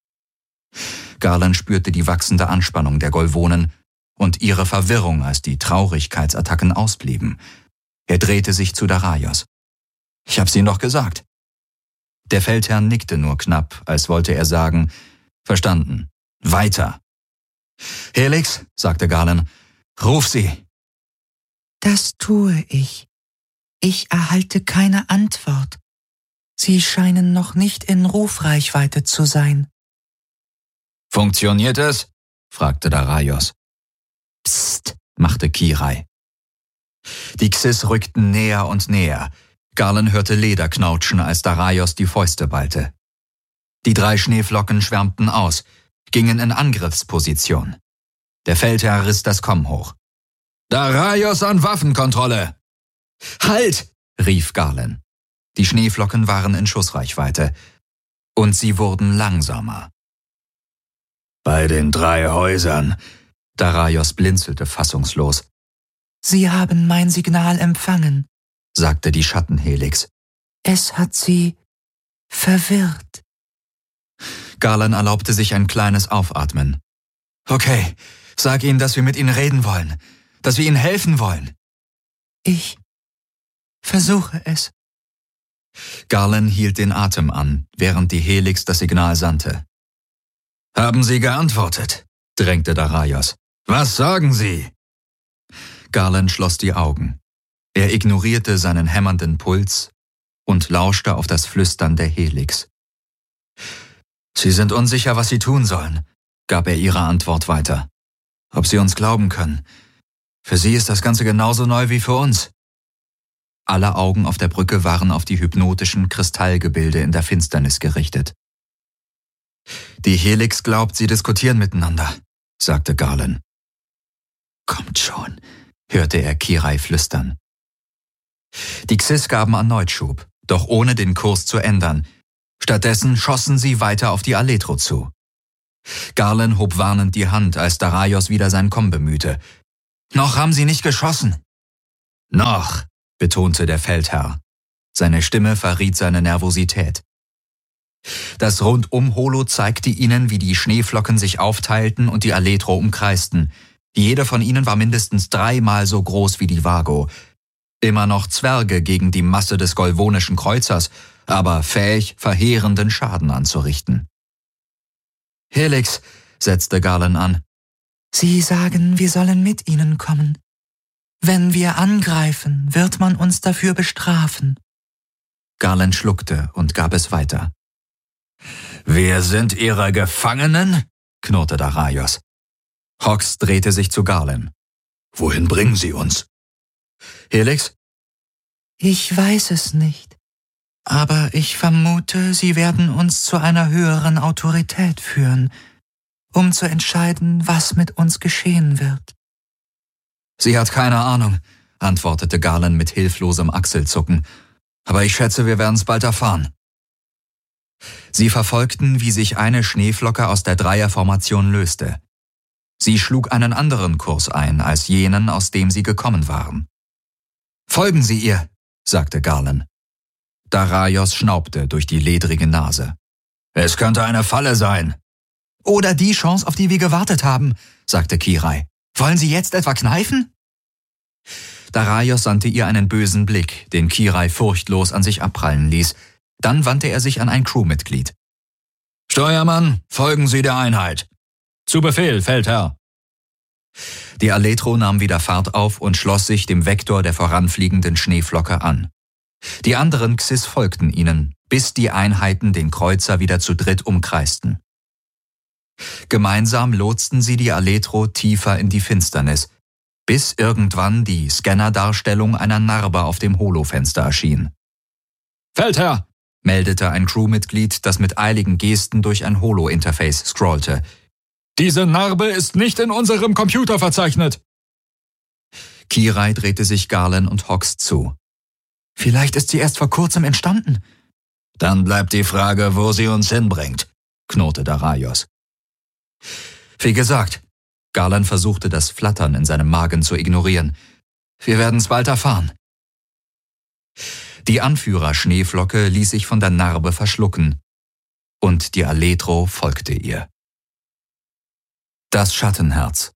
Garland spürte die wachsende Anspannung der Golvonen und ihre Verwirrung, als die Traurigkeitsattacken ausblieben. Er drehte sich zu Daraios. »Ich hab's Ihnen doch gesagt.« Der Feldherr nickte nur knapp, als wollte er sagen, »Verstanden. Weiter.« »Helix«, sagte Garland, »ruf sie.« »Das tue ich. Ich erhalte keine Antwort. Sie scheinen noch nicht in Rufreichweite zu sein.« »Funktioniert es?« fragte Daraios. »Psst«, machte Kirai. Die Xys rückten näher und näher. Garland hörte Leder knautschen, als Daraios die Fäuste ballte. Die drei Schneeflocken schwärmten aus, gingen in Angriffsposition. Der Feldherr riss das Komm hoch. »Daraios an Waffenkontrolle!« »Halt!« rief Garland. Die Schneeflocken waren in Schussreichweite. Und sie wurden langsamer. »Bei den drei Häusern«, Daraios blinzelte fassungslos. »Sie haben mein Signal empfangen«, sagte die Schattenhelix. »Es hat sie verwirrt.« Garland erlaubte sich ein kleines Aufatmen. »Okay, sag ihnen, dass wir mit ihnen reden wollen, dass wir ihnen helfen wollen.« »Ich versuche es.« Garland hielt den Atem an, während die Helix das Signal sandte. »Haben Sie geantwortet?« drängte Daraios. »Was sagen Sie?« Garland schloss die Augen. Er ignorierte seinen hämmernden Puls und lauschte auf das Flüstern der Helix. »Sie sind unsicher, was sie tun sollen«, gab er ihre Antwort weiter. »Ob sie uns glauben können. Für sie ist das Ganze genauso neu wie für uns.« Alle Augen auf der Brücke waren auf die hypnotischen Kristallgebilde in der Finsternis gerichtet. »Die Helix glaubt, sie diskutieren miteinander«, sagte Garland. »Kommt schon«, hörte er Kirai flüstern. Die Xys gaben erneut Schub, doch ohne den Kurs zu ändern. Stattdessen schossen sie weiter auf die Aletro zu. Garland hob warnend die Hand, als Daraios wieder sein Komm bemühte. »Noch haben sie nicht geschossen!« »Noch«, betonte der Feldherr. Seine Stimme verriet seine Nervosität. Das Rundum-Holo zeigte ihnen, wie die Schneeflocken sich aufteilten und die Aletro umkreisten. Jede von ihnen war mindestens dreimal so groß wie die Vago. Immer noch Zwerge gegen die Masse des golvonischen Kreuzers, aber fähig, verheerenden Schaden anzurichten. »Helix«, setzte Garland an. »Sie sagen, wir sollen mit ihnen kommen. Wenn wir angreifen, wird man uns dafür bestrafen.« Garland schluckte und gab es weiter. »Wir sind ihre Gefangenen?« knurrte Daraios. Hox drehte sich zu Garland. »Wohin bringen Sie uns?« »Helix?« »Ich weiß es nicht. Aber ich vermute, sie werden uns zu einer höheren Autorität führen, um zu entscheiden, was mit uns geschehen wird.« »Sie hat keine Ahnung«, antwortete Garland mit hilflosem Achselzucken. »Aber ich schätze, wir werden es bald erfahren.« Sie verfolgten, wie sich eine Schneeflocke aus der Dreierformation löste. Sie schlug einen anderen Kurs ein als jenen, aus dem sie gekommen waren. »Folgen Sie ihr«, sagte Garland. Daraios schnaubte durch die ledrige Nase. »Es könnte eine Falle sein.« »Oder die Chance, auf die wir gewartet haben«, sagte Kirai. »Wollen Sie jetzt etwa kneifen?« Daraios sandte ihr einen bösen Blick, den Kirai furchtlos an sich abprallen ließ. Dann wandte er sich an ein Crewmitglied. »Steuermann, folgen Sie der Einheit.« »Zu Befehl, Feldherr.« Die Aletro nahm wieder Fahrt auf und schloss sich dem Vektor der voranfliegenden Schneeflocke an. Die anderen Xys folgten ihnen, bis die Einheiten den Kreuzer wieder zu dritt umkreisten. Gemeinsam lotsten sie die Aletro tiefer in die Finsternis, bis irgendwann die Scannerdarstellung einer Narbe auf dem Holofenster erschien. »Feldherr«, meldete ein Crewmitglied, das mit eiligen Gesten durch ein Holo-Interface scrollte. »Diese Narbe ist nicht in unserem Computer verzeichnet.« Kirai drehte sich Garland und Hox zu. »Vielleicht ist sie erst vor kurzem entstanden.« »Dann bleibt die Frage, wo sie uns hinbringt«, knurrte Daraios. »Wie gesagt«, Garland versuchte das Flattern in seinem Magen zu ignorieren. »Wir werden es bald erfahren.« Die Anführer-Schneeflocke ließ sich von der Narbe verschlucken, und die Aletro folgte ihr. Das Schattenherz.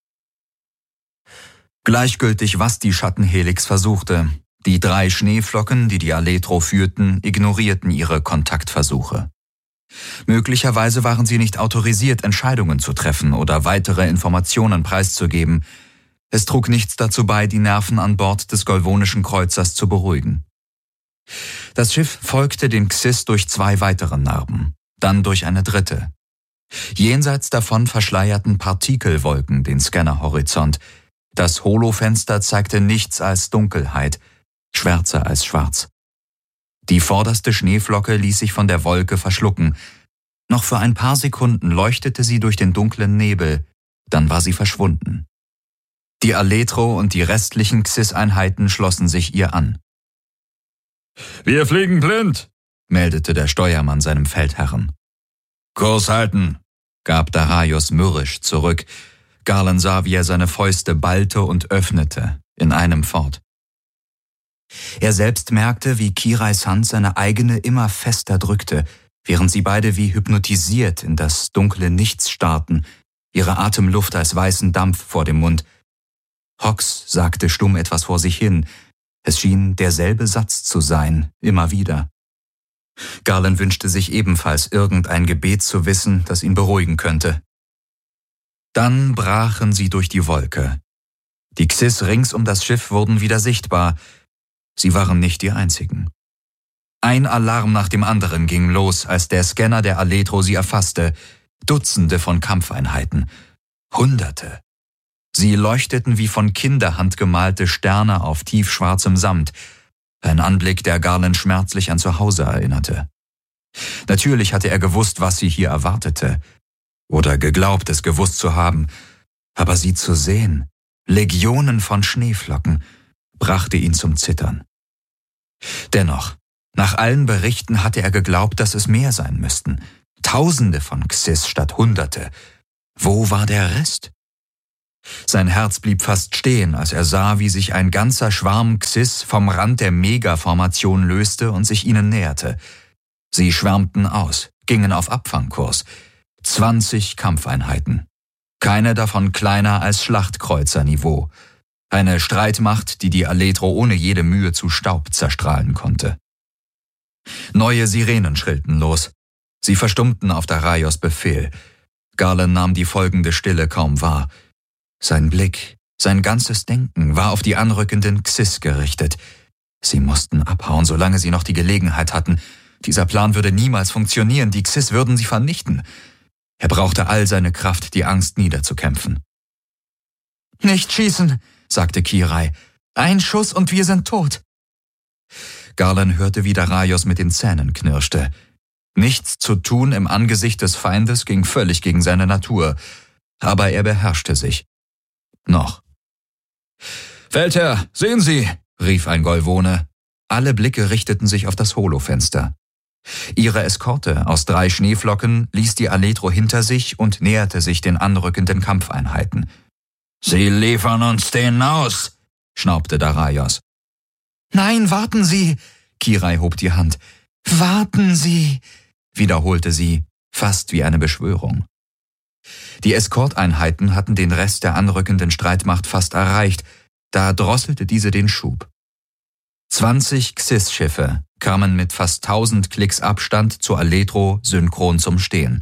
Gleichgültig, was die Schattenhelix versuchte, die drei Schneeflocken, die die Aletro führten, ignorierten ihre Kontaktversuche. Möglicherweise waren sie nicht autorisiert, Entscheidungen zu treffen oder weitere Informationen preiszugeben. Es trug nichts dazu bei, die Nerven an Bord des golvonischen Kreuzers zu beruhigen. Das Schiff folgte den Xys durch zwei weitere Narben, dann durch eine dritte. Jenseits davon verschleierten Partikelwolken den Scannerhorizont. Das Holofenster zeigte nichts als Dunkelheit, schwärzer als schwarz. Die vorderste Schneeflocke ließ sich von der Wolke verschlucken. Noch für ein paar Sekunden leuchtete sie durch den dunklen Nebel, dann war sie verschwunden. Die Aletro und die restlichen Xys-Einheiten schlossen sich ihr an. »Wir fliegen blind«, meldete der Steuermann seinem Feldherren. »Kurs halten«, gab Daraios mürrisch zurück. Garland sah, wie er seine Fäuste ballte und öffnete, in einem fort. Er selbst merkte, wie Kirais Hand seine eigene immer fester drückte, während sie beide wie hypnotisiert in das dunkle Nichts starrten, ihre Atemluft als weißen Dampf vor dem Mund. Hox sagte stumm etwas vor sich hin. Es schien derselbe Satz zu sein, immer wieder. Garland wünschte sich ebenfalls irgendein Gebet zu wissen, das ihn beruhigen könnte. Dann brachen sie durch die Wolke. Die Xys rings um das Schiff wurden wieder sichtbar. Sie waren nicht die einzigen. Ein Alarm nach dem anderen ging los, als der Scanner der Aletro sie erfasste. Dutzende von Kampfeinheiten. Hunderte. Sie leuchteten wie von Kinderhand gemalte Sterne auf tiefschwarzem Samt. Ein Anblick, der Garland schmerzlich an zu Hause erinnerte. Natürlich hatte er gewusst, was sie hier erwartete. Oder geglaubt, es gewusst zu haben. Aber sie zu sehen, Legionen von Schneeflocken, brachte ihn zum Zittern. Dennoch, nach allen Berichten hatte er geglaubt, dass es mehr sein müssten. Tausende von Xys statt Hunderte. Wo war der Rest? Sein Herz blieb fast stehen, als er sah, wie sich ein ganzer Schwarm Xys vom Rand der Mega-Formation löste und sich ihnen näherte. Sie schwärmten aus, gingen auf Abfangkurs. Zwanzig Kampfeinheiten. Keine davon kleiner als Schlachtkreuzerniveau. Eine Streitmacht, die die Aletro ohne jede Mühe zu Staub zerstrahlen konnte. Neue Sirenen schrillten los. Sie verstummten auf Daraios Befehl. Garland nahm die folgende Stille kaum wahr. Sein Blick, sein ganzes Denken war auf die anrückenden Xys gerichtet. Sie mussten abhauen, solange sie noch die Gelegenheit hatten. Dieser Plan würde niemals funktionieren, die Xys würden sie vernichten. Er brauchte all seine Kraft, die Angst niederzukämpfen. »Nicht schießen«, sagte Kirai. »Ein Schuss und wir sind tot.« Garland hörte, wie Daraios mit den Zähnen knirschte. Nichts zu tun im Angesicht des Feindes ging völlig gegen seine Natur, aber er beherrschte sich. Noch. »Feldherr, sehen Sie«, rief ein Golvone. Alle Blicke richteten sich auf das Holofenster. Ihre Eskorte aus drei Schneeflocken ließ die Aletro hinter sich und näherte sich den anrückenden Kampfeinheiten. »Sie liefern uns den aus«, schnaubte Daraios. »Nein, warten Sie«, Kirai hob die Hand. »Warten Sie«, wiederholte sie, fast wie eine Beschwörung. Die Eskorteinheiten hatten den Rest der anrückenden Streitmacht fast erreicht, da drosselte diese den Schub. Zwanzig Xys-Schiffe kamen mit fast tausend Klicks Abstand zur Aletro synchron zum Stehen.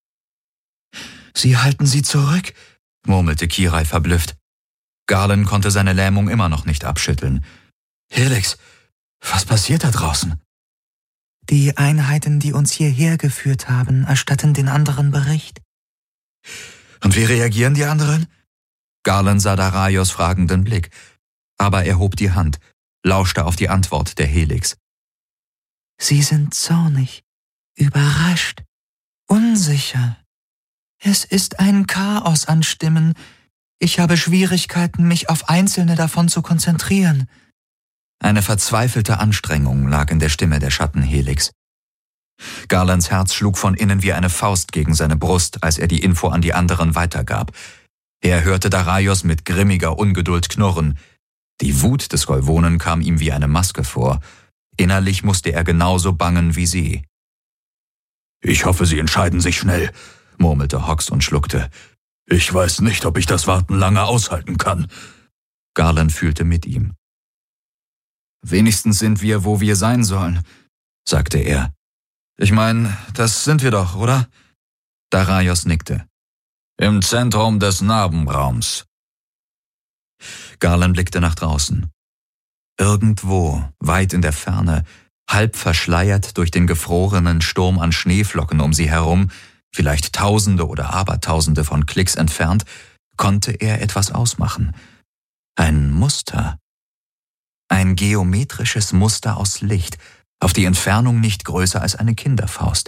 »Sie halten sie zurück«, murmelte Kirai verblüfft. Garland konnte seine Lähmung immer noch nicht abschütteln. »Helix, was passiert da draußen?« »Die Einheiten, die uns hierher geführt haben, erstatten den anderen Bericht.« »Und wie reagieren die anderen?« Garland sah Daraios fragenden Blick, aber er hob die Hand, lauschte auf die Antwort der Helix. »Sie sind zornig, überrascht, unsicher. Es ist ein Chaos an Stimmen. Ich habe Schwierigkeiten, mich auf einzelne davon zu konzentrieren.« Eine verzweifelte Anstrengung lag in der Stimme der Schattenhelix. Garlands Herz schlug von innen wie eine Faust gegen seine Brust, als er die Info an die anderen weitergab. Er hörte Daraios mit grimmiger Ungeduld knurren. Die Wut des Golvonen kam ihm wie eine Maske vor. Innerlich musste er genauso bangen wie sie. »Ich hoffe, Sie entscheiden sich schnell«, murmelte Hox und schluckte. »Ich weiß nicht, ob ich das Warten lange aushalten kann.« Garland fühlte mit ihm. »Wenigstens sind wir, wo wir sein sollen«, sagte er. »Ich meine, das sind wir doch, oder?« Daraios nickte. »Im Zentrum des Narbenraums.« Garland blickte nach draußen. Irgendwo, weit in der Ferne, halb verschleiert durch den gefrorenen Sturm an Schneeflocken um sie herum, vielleicht Tausende oder Abertausende von Klicks entfernt, konnte er etwas ausmachen. Ein Muster. Ein geometrisches Muster aus Licht, auf die Entfernung nicht größer als eine Kinderfaust.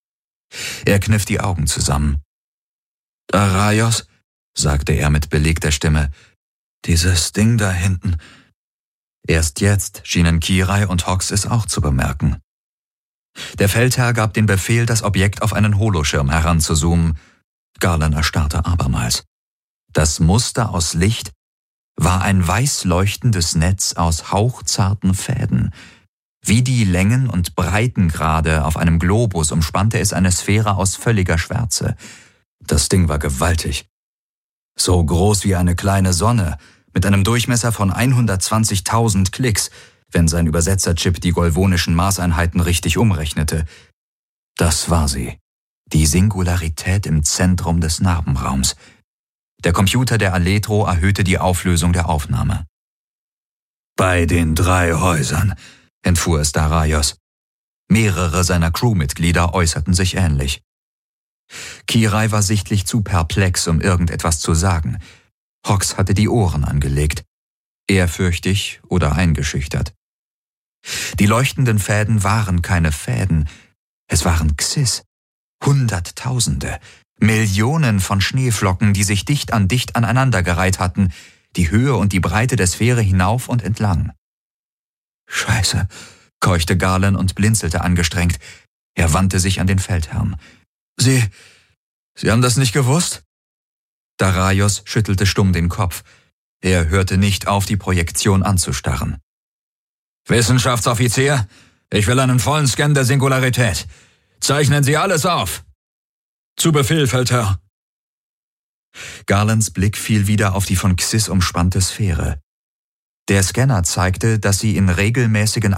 Er kniff die Augen zusammen. »Daraios«, sagte er mit belegter Stimme, »dieses Ding da hinten.« Erst jetzt schienen Kirai und Hox es auch zu bemerken. Der Feldherr gab den Befehl, das Objekt auf einen Holoschirm heranzuzoomen. Garland erstarrte abermals. Das Muster aus Licht war ein weiß leuchtendes Netz aus hauchzarten Fäden. Wie die Längen- und Breitengrade auf einem Globus umspannte es eine Sphäre aus völliger Schwärze. Das Ding war gewaltig. So groß wie eine kleine Sonne, mit einem Durchmesser von hundertzwanzigtausend Klicks, wenn sein Übersetzerchip die golvonischen Maßeinheiten richtig umrechnete. Das war sie, die Singularität im Zentrum des Narbenraums. Der Computer der Aletro erhöhte die Auflösung der Aufnahme. »Bei den drei Häusern«, entfuhr es Daraios. Mehrere seiner Crewmitglieder äußerten sich ähnlich. Kirai war sichtlich zu perplex, um irgendetwas zu sagen. Hox hatte die Ohren angelegt, ehrfürchtig oder eingeschüchtert. Die leuchtenden Fäden waren keine Fäden, es waren Xys, Hunderttausende, Millionen von Schneeflocken, die sich dicht an dicht aneinandergereiht hatten, die Höhe und die Breite der Sphäre hinauf und entlang. »Scheiße«, keuchte Garland und blinzelte angestrengt. Er wandte sich an den Feldherrn. »Sie, Sie haben das nicht gewusst?« Daraios schüttelte stumm den Kopf. Er hörte nicht auf, die Projektion anzustarren. »Wissenschaftsoffizier, ich will einen vollen Scan der Singularität. Zeichnen Sie alles auf!« »Zu Befehl, Feldherr!« Garlands Blick fiel wieder auf die von Xyz umspannte Sphäre. Der Scanner zeigte, dass sie in regelmäßigen